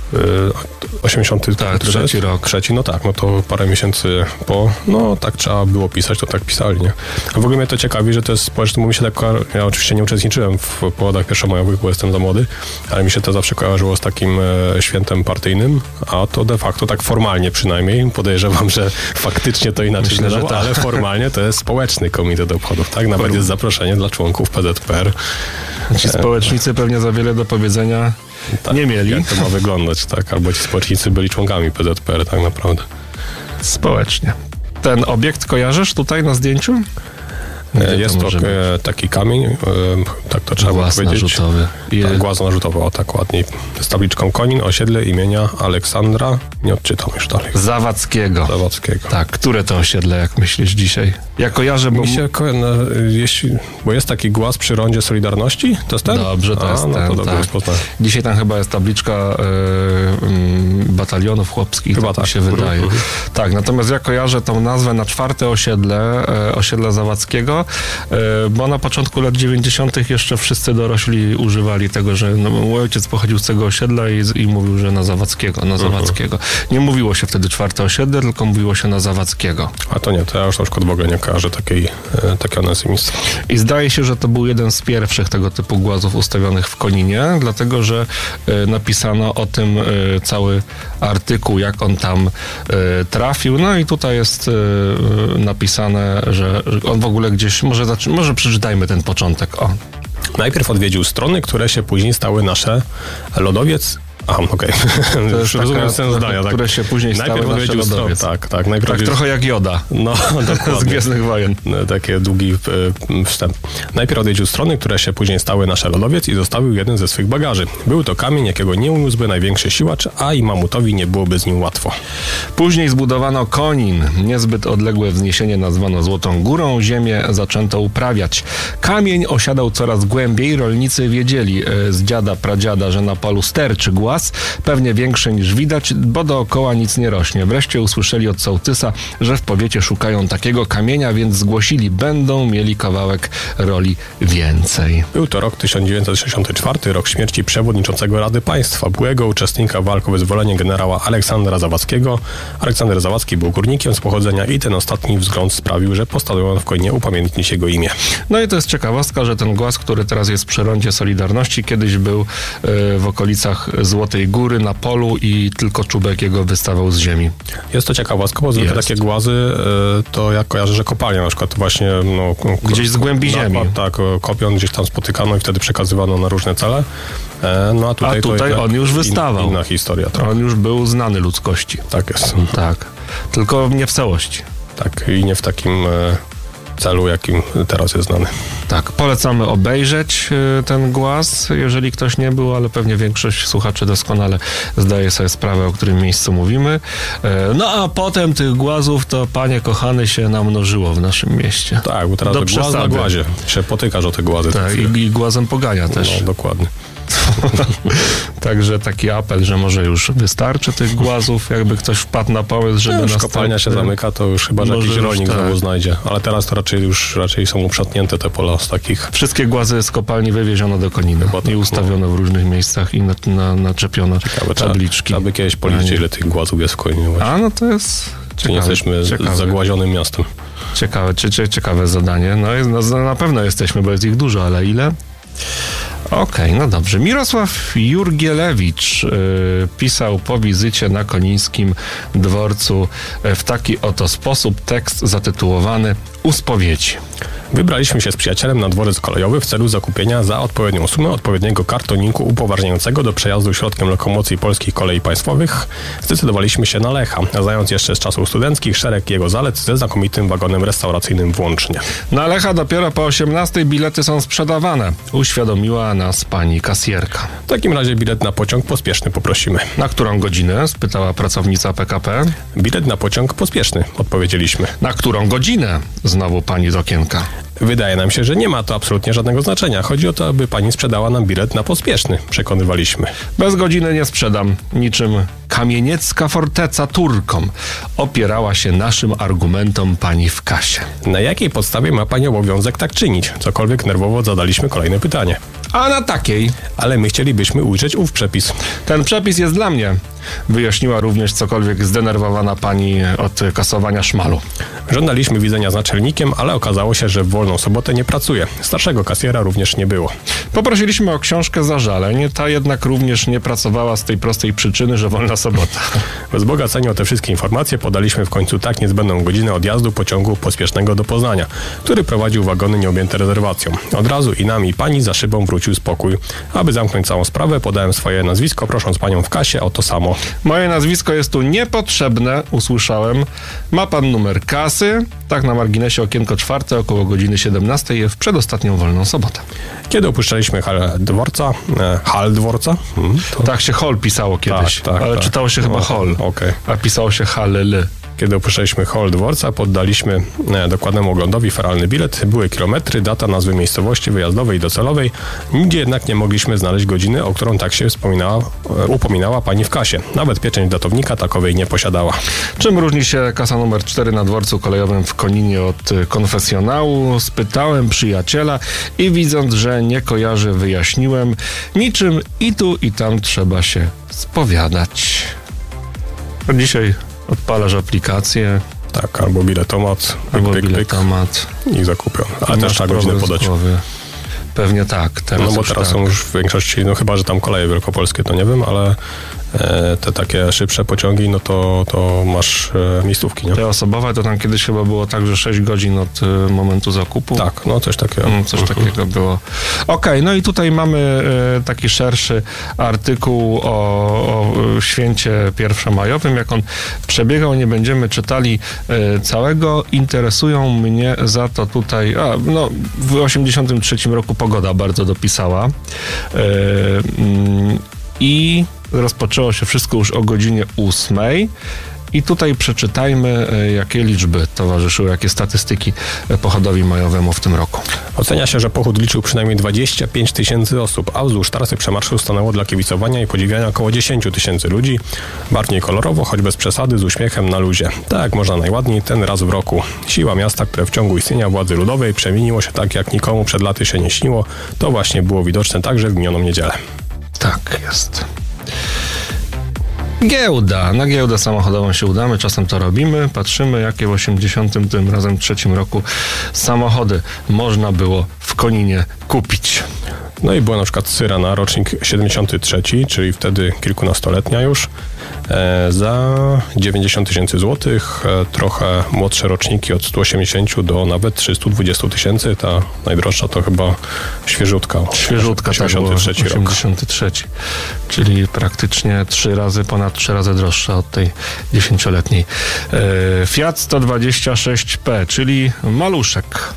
Speaker 6: 83
Speaker 2: rok.
Speaker 6: No tak, no to parę miesięcy po, no tak trzeba było pisać, to tak pisali, nie? A w ogóle mnie to ciekawi, że to jest społeczne, bo mi się tak, ja oczywiście nie uczestniczyłem w powodach pierwszomajowych, bo jestem za młody, ale mi się to zawsze kojarzyło z takim świętem partyjnym, a to de facto tak formalnie przynajmniej, podejrzewam, że faktycznie to inaczej
Speaker 2: Myślę, że tak.
Speaker 6: ale formalnie to jest społeczny komitet obchodów, tak? Nawet jest zaproszenie dla członków PZPR.
Speaker 2: Ci społecznicy pewnie za wiele do powiedzenia nie mieli.
Speaker 6: Jak to ma wyglądać, tak? Albo ci społecznicy byli członkami PZPR tak naprawdę.
Speaker 2: Społecznie. Ten obiekt kojarzysz tutaj na zdjęciu?
Speaker 6: Jest to taki kamień, tak to trzeba
Speaker 2: głaz
Speaker 6: powiedzieć.
Speaker 2: Narzutowy.
Speaker 6: Tak, głaz narzutowy, o tak ładniej. Z tabliczką Konin, osiedle imienia Aleksandra, nie odczytam już dalej.
Speaker 2: Zawadzkiego. Tak, które to osiedle, jak myślisz dzisiaj? Ja kojarzę, bo...
Speaker 6: Bo jest taki głaz przy rondzie Solidarności, to jest ten?
Speaker 2: Dobrze, to jest ten,
Speaker 6: to
Speaker 2: tak. Dzisiaj tam chyba jest tabliczka batalionów chłopskich,
Speaker 6: chyba
Speaker 2: tak mi się wydaje. Tak, natomiast ja kojarzę tą nazwę na 4. osiedle, osiedla Zawadzkiego, bo na początku lat 90. jeszcze wszyscy dorośli używali tego, że mój ojciec pochodził z tego osiedla i mówił, że na Zawadzkiego. Nie mówiło się wtedy 4. osiedle, tylko mówiło się na Zawadzkiego.
Speaker 6: A to nie, to ja już na przykład w ogóle nie kojarzę takiego nazwiska.
Speaker 2: I zdaje się, że to był jeden z pierwszych tego typu głazów ustawionych w Koninie, dlatego, że napisano o tym cały artykuł, jak on tam trafił. No i tutaj jest napisane, że on w ogóle gdzieś, może przeczytajmy ten początek. O.
Speaker 6: Najpierw odwiedził strony, które się później stały nasze lodowiec. Okej.
Speaker 2: Już rozumiem sens zdania, tak? Które się później stały nasze lodowiec.
Speaker 6: Tak,
Speaker 2: trochę jak Joda.
Speaker 6: No, dokładnie.
Speaker 2: Z Gwiezdnych Wojen.
Speaker 6: Taki długi wstęp. Najpierw odwiedził strony, które się później stały nasze lodowiec i zostawił jeden ze swych bagaży. Był to kamień, jakiego nie uniósłby największy siłacz, a i mamutowi nie byłoby z nim łatwo.
Speaker 2: Później zbudowano Konin. Niezbyt odległe wzniesienie nazwano Złotą Górą. Ziemię zaczęto uprawiać. Kamień osiadał coraz głębiej. Rolnicy wiedzieli z dziada, pradziada, że na polu sterczy głaz, pewnie większy niż widać, bo dookoła nic nie rośnie. Wreszcie usłyszeli od sołtysa, że w powiecie szukają takiego kamienia, więc zgłosili, będą mieli kawałek roli więcej.
Speaker 6: Był to rok 1964, rok śmierci przewodniczącego Rady Państwa, byłego uczestnika walk o wyzwolenie generała Aleksandra Zawadzkiego. Aleksander Zawadzki był górnikiem z pochodzenia i ten ostatni wzgląd sprawił, że postanowiono w Koninie upamiętnić jego imię.
Speaker 2: No i to jest ciekawostka, że ten głaz, który teraz jest przy rondzie Solidarności, kiedyś był w okolicach Złotej Góry na polu i tylko czubek jego wystawał z ziemi.
Speaker 6: Jest to ciekawostka, bo zwykle takie głazy to ja kojarzę, że kopalnia na przykład właśnie
Speaker 2: gdzieś z głębi ziemi.
Speaker 6: Tak, kopią gdzieś tam spotykano i wtedy przekazywano na różne cele. No a tutaj
Speaker 2: on już wystawał.
Speaker 6: Inna historia. Tak.
Speaker 2: On już był znany ludzkości.
Speaker 6: Tak jest.
Speaker 2: Tak. Tylko nie w całości.
Speaker 6: Tak, i nie w takim celu, jakim teraz jest znany.
Speaker 2: Tak, polecamy obejrzeć ten głaz, jeżeli ktoś nie był, ale pewnie większość słuchaczy doskonale zdaje sobie sprawę, o którym miejscu mówimy. No a potem tych głazów to, panie kochany, się namnożyło w naszym mieście.
Speaker 6: Tak, bo teraz głaz na głazie. Się potykasz o te głazy.
Speaker 2: Tak, i głazem pogania też.
Speaker 6: No, dokładnie.
Speaker 2: Także taki apel, że może już wystarczy tych głazów, jakby ktoś wpadł na pomysł, żeby
Speaker 6: już kopalnia się zamyka, to już chyba, że jakiś rolnik znowu znajdzie. Ale teraz to raczej są uprzątnięte te pola z takich.
Speaker 2: Wszystkie głazy z kopalni wywieziono do Konina i ustawiono w różnych miejscach i naczepiono tabliczki.
Speaker 6: Trzeba by kiedyś policzyć, ile tych głazów jest w Koninie.
Speaker 2: A no to jest
Speaker 6: Czy nie jesteśmy zagładzionym miastem?
Speaker 2: Ciekawe zadanie. No na pewno jesteśmy, bo jest ich dużo, ale ile? Okej, no dobrze. Mirosław Jurgielewicz pisał po wizycie na konińskim dworcu w taki oto sposób tekst zatytułowany U spowiedzi.
Speaker 6: Wybraliśmy się z przyjacielem na dworzec kolejowy w celu zakupienia za odpowiednią sumę odpowiedniego kartoniku upoważniającego do przejazdu środkiem lokomocji Polskich Kolei Państwowych. Zdecydowaliśmy się na Lecha, znając jeszcze z czasów studenckich szereg jego zalet ze znakomitym wagonem restauracyjnym włącznie.
Speaker 2: Na Lecha dopiero po 18 bilety są sprzedawane, uświadomiła nas pani kasjerka.
Speaker 6: W takim razie bilet na pociąg pospieszny poprosimy.
Speaker 2: Na którą godzinę? Spytała pracownica PKP.
Speaker 6: Bilet na pociąg pospieszny, odpowiedzieliśmy.
Speaker 2: Na którą godzinę? Znowu pani z okienka.
Speaker 6: Wydaje nam się, że nie ma to absolutnie żadnego znaczenia. Chodzi o to, aby pani sprzedała nam bilet na pospieszny, przekonywaliśmy.
Speaker 2: Bez godziny nie sprzedam. Niczym kamieniecka forteca Turkom opierała się naszym argumentom pani w kasie.
Speaker 6: Na jakiej podstawie ma pani obowiązek tak czynić? Cokolwiek nerwowo zadaliśmy kolejne pytanie.
Speaker 2: A na takiej.
Speaker 6: Ale my chcielibyśmy ujrzeć ów przepis.
Speaker 2: Ten przepis jest dla mnie, wyjaśniła również cokolwiek zdenerwowana pani od kasowania szmalu.
Speaker 6: Żądaliśmy widzenia z naczelnikiem, ale okazało się, że w wolną sobotę nie pracuje. Starszego kasjera również nie było.
Speaker 2: Poprosiliśmy o książkę zażaleń, ta jednak również nie pracowała z tej prostej przyczyny, że wolna sobota.
Speaker 6: Wzbogaceni o te wszystkie informacje podaliśmy w końcu tak niezbędną godzinę odjazdu pociągu pospiesznego do Poznania, który prowadził wagony nieobjęte rezerwacją. Od razu i nam, i pani za szybą wrócił spokój. Aby zamknąć całą sprawę, podałem swoje nazwisko, prosząc panią w kasie o to samo.
Speaker 2: Moje nazwisko jest tu niepotrzebne, usłyszałem. Ma pan numer kasy? Tak, na marginesie okienko 4, około godziny 17 w przedostatnią wolną sobotę.
Speaker 6: Kiedy opuszczaliśmy hal dworca?
Speaker 2: Tak się hol pisało kiedyś, ale czytało się chyba hol, a pisało się hall.
Speaker 6: Kiedy opuszczaliśmy hol dworca, poddaliśmy dokładnemu oglądowi feralny bilet. Były kilometry, data, nazwy miejscowości wyjazdowej i docelowej. Nigdzie jednak nie mogliśmy znaleźć godziny, o którą tak się upominała pani w kasie. Nawet pieczęć datownika takowej nie posiadała.
Speaker 2: Czym różni się kasa numer 4 na dworcu kolejowym w Koninie od konfesjonału? Spytałem przyjaciela i widząc, że nie kojarzy, wyjaśniłem. Niczym i tu i tam trzeba się spowiadać. Dzisiaj odpalasz aplikację.
Speaker 6: Tak, albo biletomat.
Speaker 2: Biletomat.
Speaker 6: I zakupiony. Ale też trzeba godzinę podać.
Speaker 2: Pewnie tak.
Speaker 6: Teraz bo teraz są już w większości, chyba, że tam koleje wielkopolskie, to nie wiem, ale te takie szybsze pociągi, no to masz miejscówki, nie?
Speaker 2: Te osobowe to tam kiedyś chyba było tak, że 6 godzin od momentu zakupu.
Speaker 6: Tak, no coś takiego.
Speaker 2: Coś takiego było. Okej, no i tutaj mamy taki szerszy artykuł o święcie pierwszomajowym. Jak on przebiegał, nie będziemy czytali całego. Interesują mnie za to tutaj, w 83 roku pogoda bardzo dopisała. I rozpoczęło się wszystko już o godzinie 8. I tutaj przeczytajmy, jakie liczby towarzyszyły, jakie statystyki pochodowi majowemu w tym roku.
Speaker 6: Ocenia się, że pochód liczył przynajmniej 25 000 osób, a wzdłuż trasy przemarszu stanęło dla kibicowania i podziwiania około 10 000 ludzi. Barwnie kolorowo, choć bez przesady, z uśmiechem na luzie. Tak można najładniej ten raz w roku. Siła miasta, które w ciągu istnienia władzy ludowej przemieniło się tak, jak nikomu przed laty się nie śniło, to właśnie było widoczne także w minioną niedzielę.
Speaker 2: Tak jest. Giełda. Na giełdę samochodową się udamy, czasem to robimy. Patrzymy, jakie w 83 roku samochody można było w Koninie kupić.
Speaker 6: No i była na przykład Syrena, rocznik 73, czyli wtedy kilkunastoletnia już, za 90 000 złotych. Trochę młodsze roczniki od 180 do nawet 320 000. Ta najdroższa to chyba świeżutka.
Speaker 2: Świeżutka, 83 rok. 83, czyli praktycznie ponad 3 razy droższa od tej 10-letniej. Fiat 126P, czyli maluszek.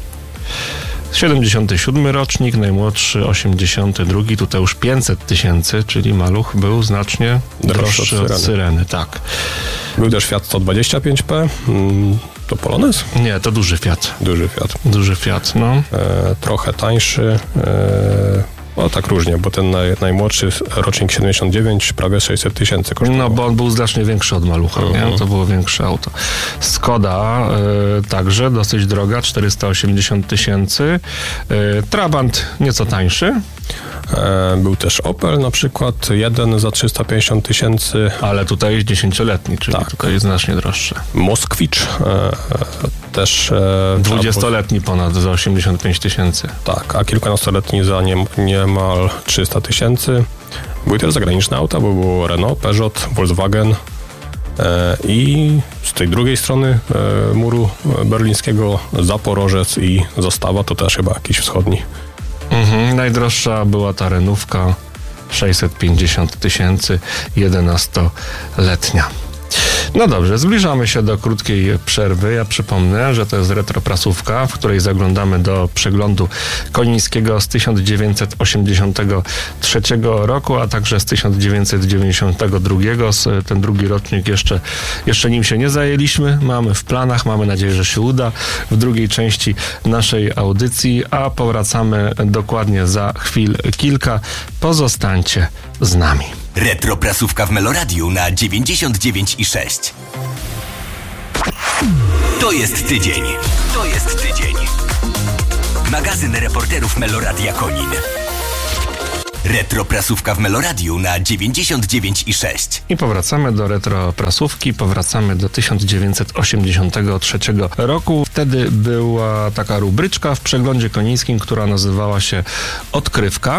Speaker 2: 77 rocznik, najmłodszy 82, tutaj już 500 000, czyli maluch był znacznie droższy od Syreny. Tak.
Speaker 6: Był też Fiat 125P. To Polonez?
Speaker 2: Nie, to duży Fiat. Duży Fiat, no.
Speaker 6: Trochę tańszy. Tak różnie, bo ten najmłodszy rocznik 79 prawie 600 000 kosztował.
Speaker 2: No, bo on był znacznie większy od malucha, nie? To było większe auto. Skoda także dosyć droga, 480 000. Trabant nieco tańszy.
Speaker 6: Był też Opel na przykład, jeden za 350 000.
Speaker 2: Ale tutaj jest 10-letni, czyli tutaj jest znacznie droższy.
Speaker 6: Moskwicz też...
Speaker 2: 20-letni ponad za 85 000.
Speaker 6: Tak, a kilkunastoletni za niemal 300 000. Były też zagraniczne auta, bo było Renault, Peugeot, Volkswagen. I z tej drugiej strony muru berlińskiego Zaporożec i Zostawa, to też chyba jakiś wschodni.
Speaker 2: Najdroższa była ta renówka, 650 000, 11-letnia. No dobrze, zbliżamy się do krótkiej przerwy. Ja przypomnę, że to jest retroprasówka, w której zaglądamy do przeglądu konińskiego z 1983 roku, a także z 1992. Ten drugi rocznik jeszcze nim się nie zajęliśmy. Mamy w planach, mamy nadzieję, że się uda w drugiej części naszej audycji, a powracamy dokładnie za chwil kilka. Pozostańcie z nami.
Speaker 3: Retroprasówka w Meloradiu na 99,6. To jest tydzień. To jest tydzień. Magazyn reporterów Meloradia Konin. Retroprasówka w Meloradiu na 99,6.
Speaker 2: I powracamy do retroprasówki, powracamy do 1983 roku. Wtedy była taka rubryczka w przeglądzie konińskim, która nazywała się Odkrywka,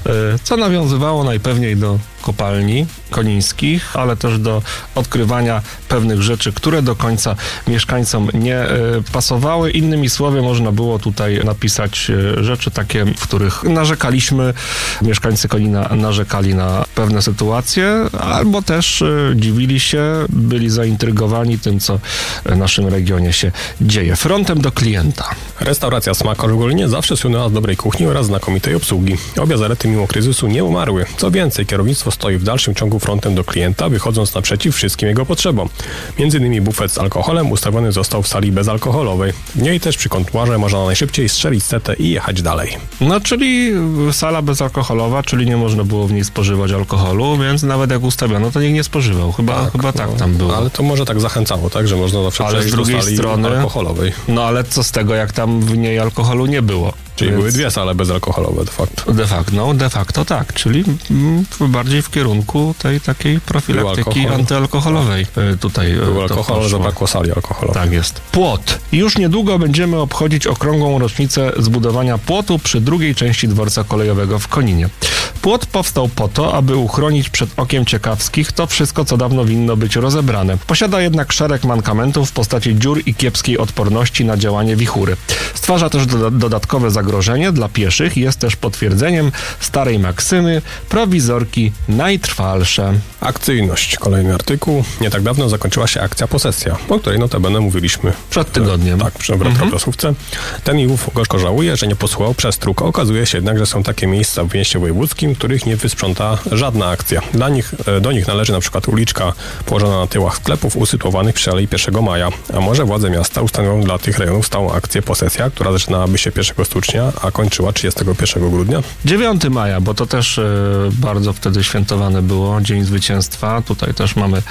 Speaker 2: co nawiązywało najpewniej do kopalni konińskich, ale też do odkrywania pewnych rzeczy, które do końca mieszkańcom nie pasowały. Innymi słowy, można było tutaj napisać rzeczy takie, w których narzekaliśmy, mieszkańcy Konina narzekali na pewne sytuacje, albo też dziwili się, byli zaintrygowani tym, co w naszym regionie się dzieje. Frontem do klienta.
Speaker 6: Restauracja Smakosz w Golinie zawsze słynęła z dobrej kuchni oraz znakomitej obsługi. Obie zalety mimo kryzysu nie umarły. Co więcej, kierownictwo stoi w dalszym ciągu frontem do klienta, wychodząc naprzeciw wszystkim jego potrzebom. Między innymi bufet z alkoholem ustawiony został w sali bezalkoholowej. W niej też przy kontuarze można najszybciej strzelić setę i jechać dalej.
Speaker 2: No, czyli sala bezalkoholowa, czyli nie można było w niej spożywać alkoholu, więc nawet jak ustawiono, to nikt nie spożywał. Chyba tak tam było.
Speaker 6: Ale to może tak zachęcało, tak, że można zawsze przejść do sali alkoholowej.
Speaker 2: No ale co z tego, jak tam w niej alkoholu nie było?
Speaker 6: Czyli były dwie sale bezalkoholowe de facto.
Speaker 2: De facto tak, czyli bardziej w kierunku tej takiej profilaktyki antyalkoholowej. Tutaj
Speaker 6: był alkohol, ale zabrakło sali alkoholowej.
Speaker 2: Tak jest. Płot. Już niedługo będziemy obchodzić okrągłą rocznicę zbudowania płotu przy drugiej części dworca kolejowego w Koninie. Płot powstał po to, aby uchronić przed okiem ciekawskich to wszystko, co dawno winno być rozebrane. Posiada jednak szereg mankamentów w postaci dziur i kiepskiej odporności na działanie wichury. Stwarza też dodatkowe zagrożenie dla pieszych i jest też potwierdzeniem starej maksymy prowizorki najtrwalsze.
Speaker 6: Akcyjność. Kolejny artykuł. Nie tak dawno zakończyła się akcja Posesja, o której notabene mówiliśmy
Speaker 2: przed tygodniem.
Speaker 6: Tak, w retroprasówce. Ten i ów gorzko żałuje, że nie posłuchał przestróg. Okazuje się jednak, że są takie miejsca w mieście wojewódzkim, których nie wysprząta żadna akcja. Do nich należy na przykład uliczka położona na tyłach sklepów usytuowanych przy Alei 1 Maja. A może władze miasta ustanowią dla tych rejonów stałą akcję Posesja, która zaczynałaby się 1 stycznia, a kończyła 31 grudnia?
Speaker 2: 9 maja, bo to też bardzo wtedy świętowane było, Dzień Zwycięstwa. Tutaj też mamy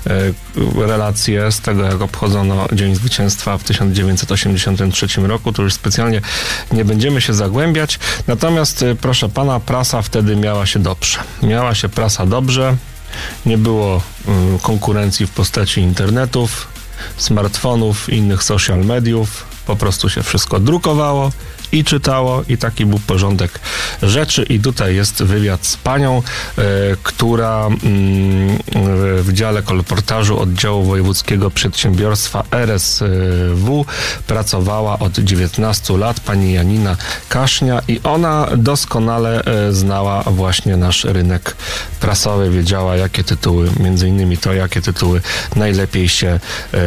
Speaker 2: relacje z tego, jak obchodzono Dzień Zwycięstwa w 1983 roku. To już specjalnie nie będziemy się zagłębiać. Natomiast, proszę pana, prasa wtedy miała się dobrze. Miała się prasa dobrze. Nie było konkurencji w postaci internetów, smartfonów, innych social mediów. Po prostu się wszystko drukowało i czytało i taki był porządek rzeczy. I tutaj jest wywiad z panią, która w dziale kolportażu oddziału wojewódzkiego przedsiębiorstwa RSW pracowała od 19 lat, pani Janina Kasznia, i ona doskonale znała właśnie nasz rynek prasowy, wiedziała, jakie tytuły, między innymi to, jakie tytuły najlepiej się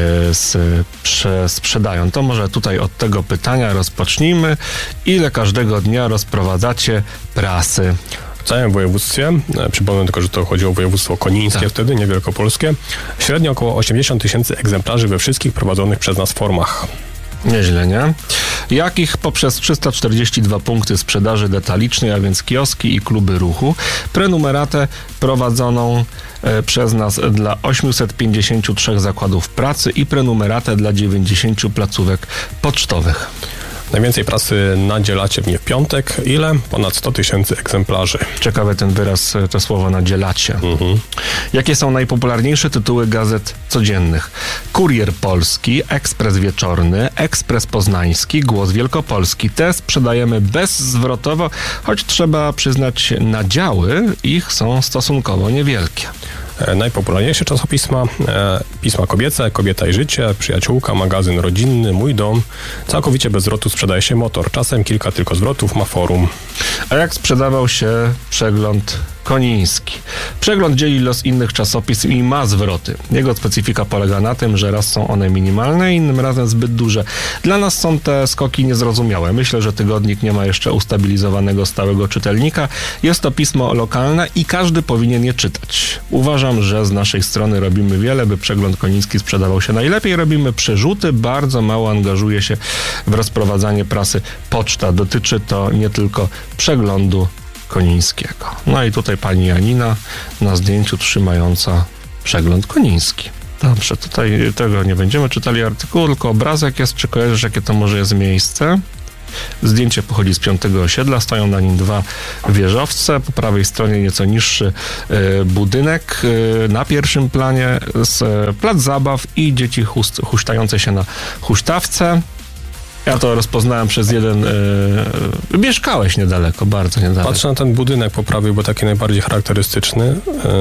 Speaker 2: sprzedają. To może tutaj od tego pytania rozpocznijmy. Ile każdego dnia rozprowadzacie prasy?
Speaker 6: W całym województwie, przypomnę tylko, że to chodziło o województwo konińskie wtedy, nie wielkopolskie, średnio około 80 000 egzemplarzy we wszystkich prowadzonych przez nas formach.
Speaker 2: Nieźle, nie? Jakich poprzez 342 punkty sprzedaży detalicznej, a więc kioski i kluby ruchu, prenumeratę prowadzoną przez nas dla 853 zakładów pracy i prenumeratę dla 90 placówek pocztowych.
Speaker 6: Najwięcej prasy nadzielacie w nie w piątek. Ile? Ponad 100 000 egzemplarzy.
Speaker 2: Ciekawe ten wyraz, to słowo nadzielacie. Jakie są najpopularniejsze tytuły gazet codziennych? Kurier Polski, Ekspres Wieczorny, Ekspres Poznański, Głos Wielkopolski. Te sprzedajemy bezzwrotowo, choć trzeba przyznać, nadziały ich są stosunkowo niewielkie.
Speaker 6: Najpopularniejsze czasopisma, pisma kobiece, Kobieta i życie, Przyjaciółka, magazyn rodzinny, Mój dom. Całkowicie bez zwrotu sprzedaje się Motor. Czasem kilka tylko zwrotów ma Forum.
Speaker 2: A jak sprzedawał się przegląd Koniński? Przegląd dzieli los innych czasopism i ma zwroty. Jego specyfika polega na tym, że raz są one minimalne, innym razem zbyt duże. Dla nas są te skoki niezrozumiałe. Myślę, że tygodnik nie ma jeszcze ustabilizowanego stałego czytelnika. Jest to pismo lokalne i każdy powinien je czytać. Uważam, że z naszej strony robimy wiele, by przegląd Koniński sprzedawał się najlepiej. Robimy przerzuty, bardzo mało angażuje się w rozprowadzanie prasy poczta. Dotyczy to nie tylko przeglądu Konińskiego. No i tutaj pani Janina na zdjęciu trzymająca przegląd Koniński. Dobrze, tutaj tego nie będziemy czytali artykułu, tylko obrazek jest. Czy kojarzysz, jakie to może jest miejsce? Zdjęcie pochodzi z 5. osiedla, stoją na nim 2 wieżowce, po prawej stronie nieco niższy budynek, na pierwszym planie plac zabaw i dzieci huśtające się na huśtawce. Ja to rozpoznałem przez jeden... mieszkałeś niedaleko, bardzo niedaleko.
Speaker 6: Patrzę na ten budynek po prawej, bo taki najbardziej charakterystyczny.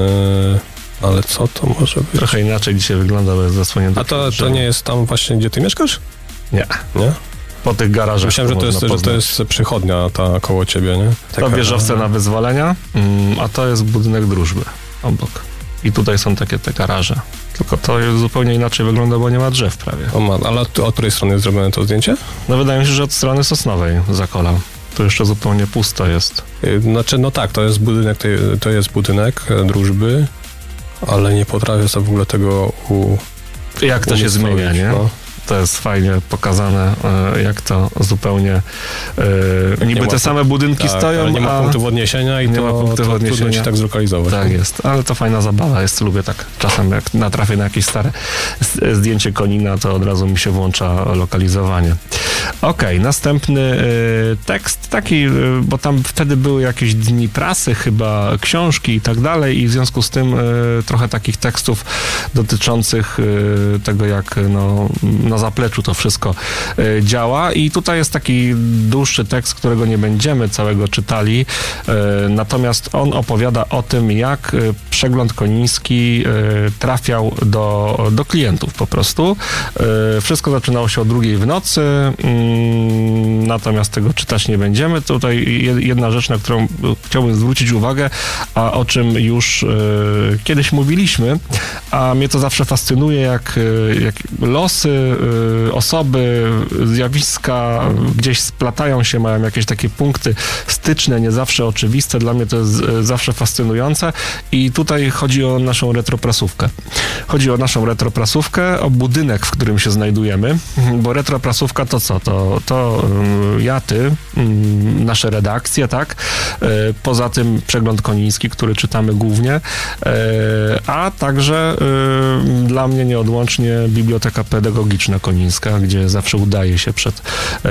Speaker 6: Ale co to może być?
Speaker 2: Trochę inaczej dzisiaj wygląda, bo jest zasłonięty.
Speaker 6: A to nie jest tam właśnie, gdzie ty mieszkasz?
Speaker 2: Nie.
Speaker 6: Nie?
Speaker 2: Po tych garażach.
Speaker 6: Myślałem, że to jest przychodnia ta koło ciebie, nie?
Speaker 2: To wieżowce na Wyzwolenia, a to jest budynek Drużby obok. I tutaj są takie te garaże. Tylko to jest zupełnie inaczej wygląda, bo nie ma drzew prawie.
Speaker 6: Ale od której strony jest zrobione to zdjęcie?
Speaker 2: No wydaje mi się, że od strony Sosnowej, Zakola. To jeszcze zupełnie pusto jest.
Speaker 6: Znaczy, no tak, to jest budynek Drużby, ale nie potrafię sobie w ogóle tego
Speaker 2: jak to się zmienia, nie? No. To jest fajnie pokazane, jak to zupełnie niby te same budynki stoją,
Speaker 6: nie ma punktu odniesienia i to trudno się tak zlokalizować.
Speaker 2: Tak jest, ale to fajna zabawa jest. Lubię tak czasem, jak natrafię na jakieś stare zdjęcie Konina, to od razu mi się włącza lokalizowanie. Okej, następny tekst taki, bo tam wtedy były jakieś dni prasy, chyba książki i tak dalej, i w związku z tym trochę takich tekstów dotyczących tego, jak na zapleczu to wszystko działa. I tutaj jest taki dłuższy tekst, którego nie będziemy całego czytali, natomiast on opowiada o tym, jak przegląd Koniński trafiał do klientów po prostu. Wszystko zaczynało się o 2:00 w nocy, natomiast tego czytać nie będziemy. Tutaj jedna rzecz, na którą chciałbym zwrócić uwagę, a o czym już kiedyś mówiliśmy, a mnie to zawsze fascynuje, jak losy, osoby, zjawiska gdzieś splatają się, mają jakieś takie punkty styczne, nie zawsze oczywiste. Dla mnie to jest zawsze fascynujące i tutaj chodzi o naszą retroprasówkę. Chodzi o naszą retroprasówkę, o budynek, w którym się znajdujemy, bo retroprasówka to co? To ja, ty, nasze redakcje, tak? Poza tym przegląd Koniński, który czytamy głównie, a także dla mnie nieodłącznie Biblioteka Pedagogiczna Konińska, gdzie zawsze udaje się przed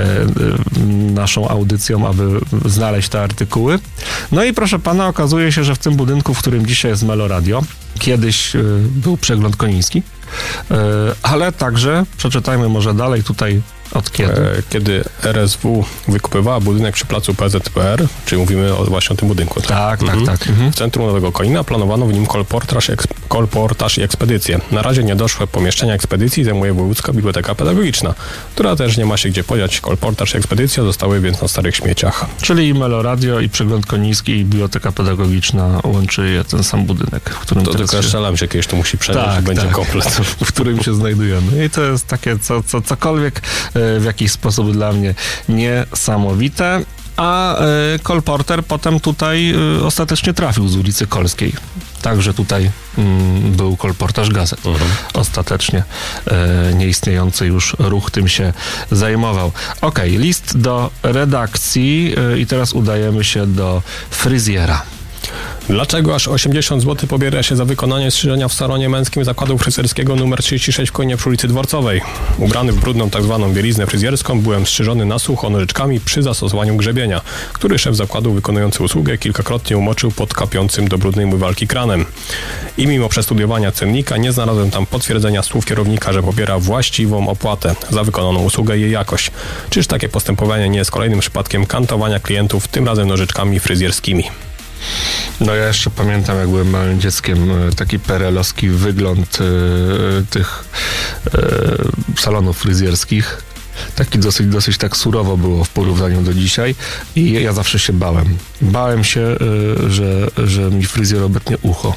Speaker 2: naszą audycją, aby znaleźć te artykuły. No i proszę pana, okazuje się, że w tym budynku, w którym dzisiaj jest Meloradio, kiedyś był przegląd Koniński, ale także, przeczytajmy może dalej tutaj od kiedy.
Speaker 6: Kiedy RSW wykupywała budynek przy placu PZPR, czyli mówimy właśnie o tym budynku.
Speaker 2: Tak.
Speaker 6: W centrum Nowego Konina planowano w nim kolportaż i ekspedycję. Na razie niedoszłe pomieszczenia ekspedycji zajmuje Wojewódzka Biblioteka Pedagogiczna, która też nie ma się gdzie podziać. Kolportaż i ekspedycja zostały więc na starych śmieciach.
Speaker 2: Czyli Meloradio i przegląd Koniński i Biblioteka Pedagogiczna łączy je ten sam budynek, w którym
Speaker 6: to teraz tylko strzelam się kiedyś to musi przeżyć, że będzie komplet.
Speaker 2: W którym się znajdujemy. I to jest takie cokolwiek w jakiś sposób dla mnie niesamowite. A kolporter potem tutaj ostatecznie trafił z ulicy Kolskiej. Także tutaj był kolportaż gazet. Ostatecznie nieistniejący już ruch tym się zajmował. List do redakcji i teraz udajemy się do fryzjera.
Speaker 6: Dlaczego aż 80 zł pobiera się za wykonanie strzyżenia w salonie męskim zakładu fryzjerskiego nr 36 w Koninie przy ulicy Dworcowej? Ubrany w brudną tzw. bieliznę fryzjerską byłem strzyżony na sucho nożyczkami przy zastosowaniu grzebienia, który szef zakładu wykonujący usługę kilkakrotnie umoczył pod kapiącym do brudnej umywalki kranem. I mimo przestudiowania cennika nie znalazłem tam potwierdzenia słów kierownika, że pobiera właściwą opłatę za wykonaną usługę i jej jakość. Czyż takie postępowanie nie jest kolejnym przypadkiem kantowania klientów, tym razem nożyczkami fryzjerskimi?
Speaker 2: No ja jeszcze pamiętam, jak byłem małym dzieckiem, taki perelowski wygląd tych salonów fryzjerskich. Taki dosyć tak surowo było w porównaniu do dzisiaj i ja zawsze się bałem. Bałem się, że mi fryzjer obetnie ucho.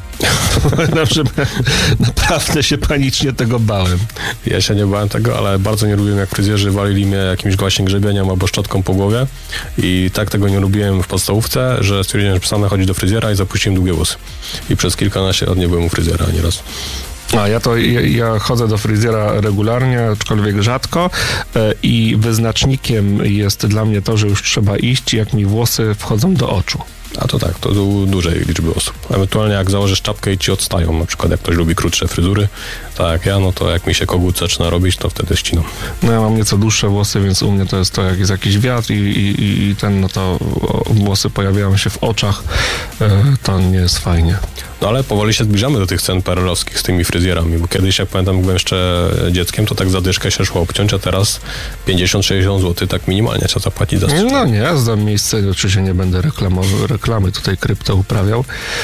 Speaker 2: Naprawdę się panicznie tego bałem.
Speaker 6: Ja się nie bałem tego, ale bardzo nie lubiłem, jak fryzjerzy walili mnie jakimś właśnie grzebieniem albo szczotką po głowie i tak tego nie lubiłem w podstawówce, że stwierdziłem, że przestanę chodzić do fryzjera i zapuściłem długie włosy. I przez kilkanaście lat nie byłem u fryzjera ani raz.
Speaker 2: Ja chodzę do fryzjura regularnie, aczkolwiek rzadko i wyznacznikiem jest dla mnie to, że już trzeba iść, jak mi włosy wchodzą do oczu.
Speaker 6: A to tak, to u dużej liczby osób. Ewentualnie jak założysz czapkę i ci odstają, na przykład jak ktoś lubi krótsze fryzury, tak jak ja, no to jak mi się kogut zaczyna robić, to wtedy ścinam.
Speaker 2: No ja mam nieco dłuższe włosy, więc u mnie to jest to, jak jest jakiś wiatr i no to włosy pojawiają się w oczach, to nie jest fajnie.
Speaker 6: No ale powoli się zbliżamy do tych cen perelowskich z tymi fryzjerami, bo kiedyś, jak pamiętam, byłem jeszcze dzieckiem, to tak za dyszkę się szło obciąć, a teraz 50-60 zł tak minimalnie trzeba zapłacić za strzyżenie.
Speaker 2: No nie, ja znam miejsce, oczywiście nie będę reklamy tutaj krypto uprawiał,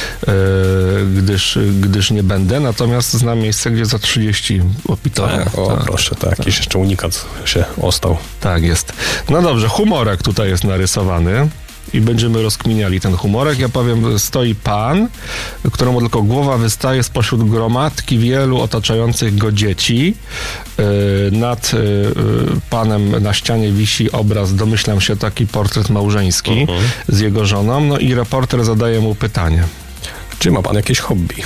Speaker 2: gdyż nie będę, natomiast znam miejsce, gdzie za 30 opitowe.
Speaker 6: Tak, proszę, tak, jakiś jeszcze unikat się ostał.
Speaker 2: Tak jest. No dobrze, humorek tutaj jest narysowany. I będziemy rozkminiali ten humorek. Ja powiem, stoi pan, któremu tylko głowa wystaje spośród gromadki wielu otaczających go dzieci. Nad panem na ścianie wisi obraz, domyślam się, taki portret małżeński z jego żoną. No i reporter zadaje mu pytanie.
Speaker 6: Czy ma pan jakieś hobby?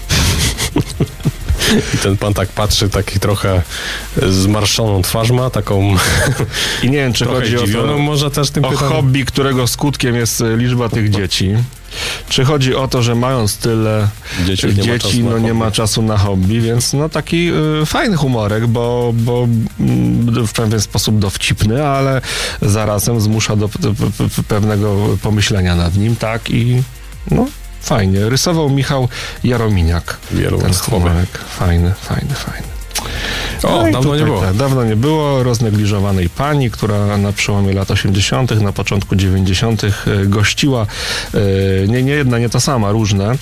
Speaker 6: I ten pan tak patrzy, taki trochę zmarszoną twarz ma, taką
Speaker 2: i nie wiem, czy chodzi
Speaker 6: może też tym
Speaker 2: o hobby, którego skutkiem jest liczba tych dzieci. Czy chodzi o to, że mając tyle dzieci nie ma czasu na hobby, więc no taki fajny humorek, bo w pewien sposób dowcipny, ale zarazem zmusza do pewnego pomyślenia nad nim, tak, i no fajnie. Rysował Michał Jarominiak. Ten humorek. Fajny.
Speaker 6: O, no dawno nie było.
Speaker 2: Dawno nie było. Roznegliżowanej pani, która na przełomie lat 80., na początku 90. gościła, nie jedna, nie ta sama, różne,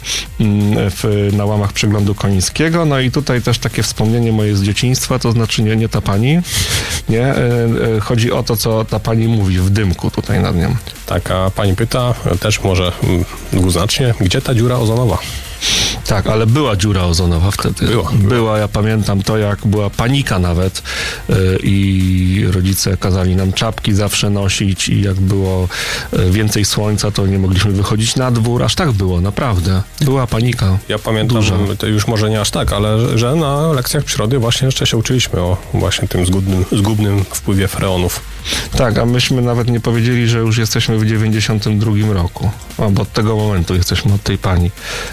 Speaker 2: na łamach Przeglądu Konińskiego. No i tutaj też takie wspomnienie moje z dzieciństwa, to znaczy nie ta pani, nie. Chodzi o to, co ta pani mówi w dymku tutaj nad nią.
Speaker 6: Taka pani pyta, też może dwuznacznie, gdzie ta dziura ozonowa?
Speaker 2: Tak, ale była dziura ozonowa wtedy. Była, ja pamiętam to, jak była panika nawet i rodzice kazali nam czapki zawsze nosić i jak było więcej słońca, to nie mogliśmy wychodzić na dwór. Aż tak było, naprawdę. Była panika.
Speaker 6: Ja pamiętam, to już może nie aż tak, ale że na lekcjach przyrody właśnie jeszcze się uczyliśmy o właśnie tym zgubnym wpływie freonów.
Speaker 2: Tak, a myśmy nawet nie powiedzieli, że już jesteśmy w 92 roku. Bo od tego momentu jesteśmy od tej pani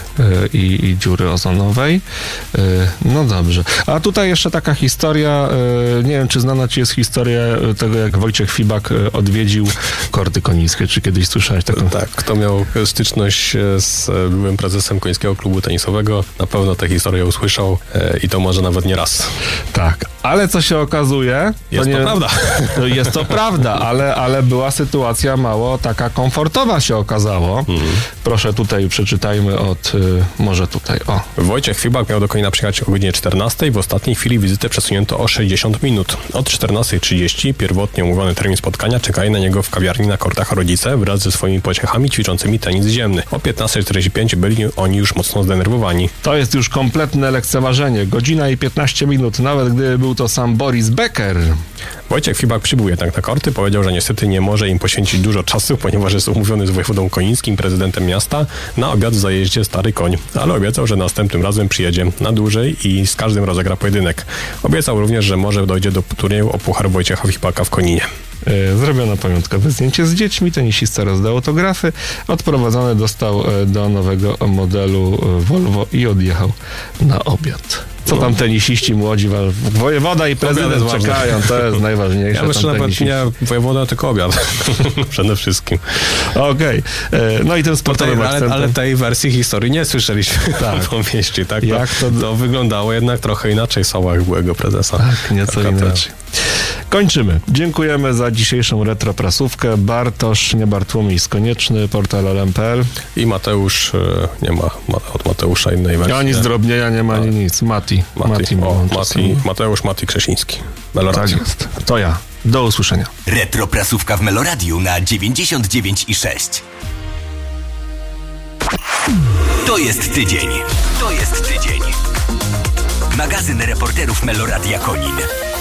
Speaker 2: i dziury ozonowej. No dobrze. A tutaj jeszcze taka historia, nie wiem, czy znana ci jest historia tego, jak Wojciech Fibak odwiedził Korty Konińskie. Czy kiedyś słyszałeś taką?
Speaker 6: Tak, kto miał styczność z byłym prezesem Końskiego Klubu Tenisowego, na pewno tę historię usłyszał i to może nawet nie raz.
Speaker 2: Tak, ale co się okazuje...
Speaker 6: Jest to prawda.
Speaker 2: Jest to prawda, ale była sytuacja mało taka komfortowa, się okazało. Proszę, tutaj przeczytajmy może tutaj, o.
Speaker 6: Wojciech Fibak miał do Konina przyjechać o godzinie 14. W ostatniej chwili wizytę przesunięto o 60 minut. Od 14:30 pierwotnie umówiony termin spotkania czekali na niego w kawiarni na Kortach rodzice wraz ze swoimi pociechami ćwiczącymi tenis ziemny. O 15:45 byli oni już mocno zdenerwowani.
Speaker 2: To jest już kompletne lekceważenie. Godzina i 15 minut, nawet gdyby był to sam Boris Becker.
Speaker 6: Wojciech Fibak przybył jednak na korty, powiedział, że niestety nie może im poświęcić dużo czasu, ponieważ jest umówiony z wojewodą konińskim, prezydentem miasta, na obiad w zajeździe Stary Koń, ale obiecał, że następnym razem przyjedzie na dłużej i z każdym rozegra pojedynek. Obiecał również, że może dojdzie do turnieju o puchar Wojciecha Fibaka w Koninie.
Speaker 2: Zrobiono pamiątkowe zdjęcie z dziećmi, tenisista rozdał autografy, odprowadzony dostał do nowego modelu Volvo i odjechał na obiad. Co tam tenisiści młodzi, wojewoda i prezydent czekają, to jest najważniejsze.
Speaker 6: Ja myślę, nawet nie wojewoda, tylko obiad. Przede wszystkim.
Speaker 2: Okej. No i ten sportowym akcentem.
Speaker 6: Ale tej wersji historii nie słyszeliśmy po mieście, tak? Jak to wyglądało jednak trochę inaczej w słowach byłego prezesa.
Speaker 2: Tak, nieco inaczej. Kończymy. Dziękujemy za dzisiejszą retroprasówkę. Bartosz, nie Bartłomiej Konieczny, portal LM.pl.
Speaker 6: I Mateusz, nie ma od Mateusza innej wersji.
Speaker 2: Ani zdrobnienia nie ma, ani nic.
Speaker 6: Mateusz Krzesiński.
Speaker 2: Tak jest. To ja. Do usłyszenia.
Speaker 3: Retroprasówka w Meloradiu na 99,6. To jest tydzień. Magazyn reporterów Meloradia Konin.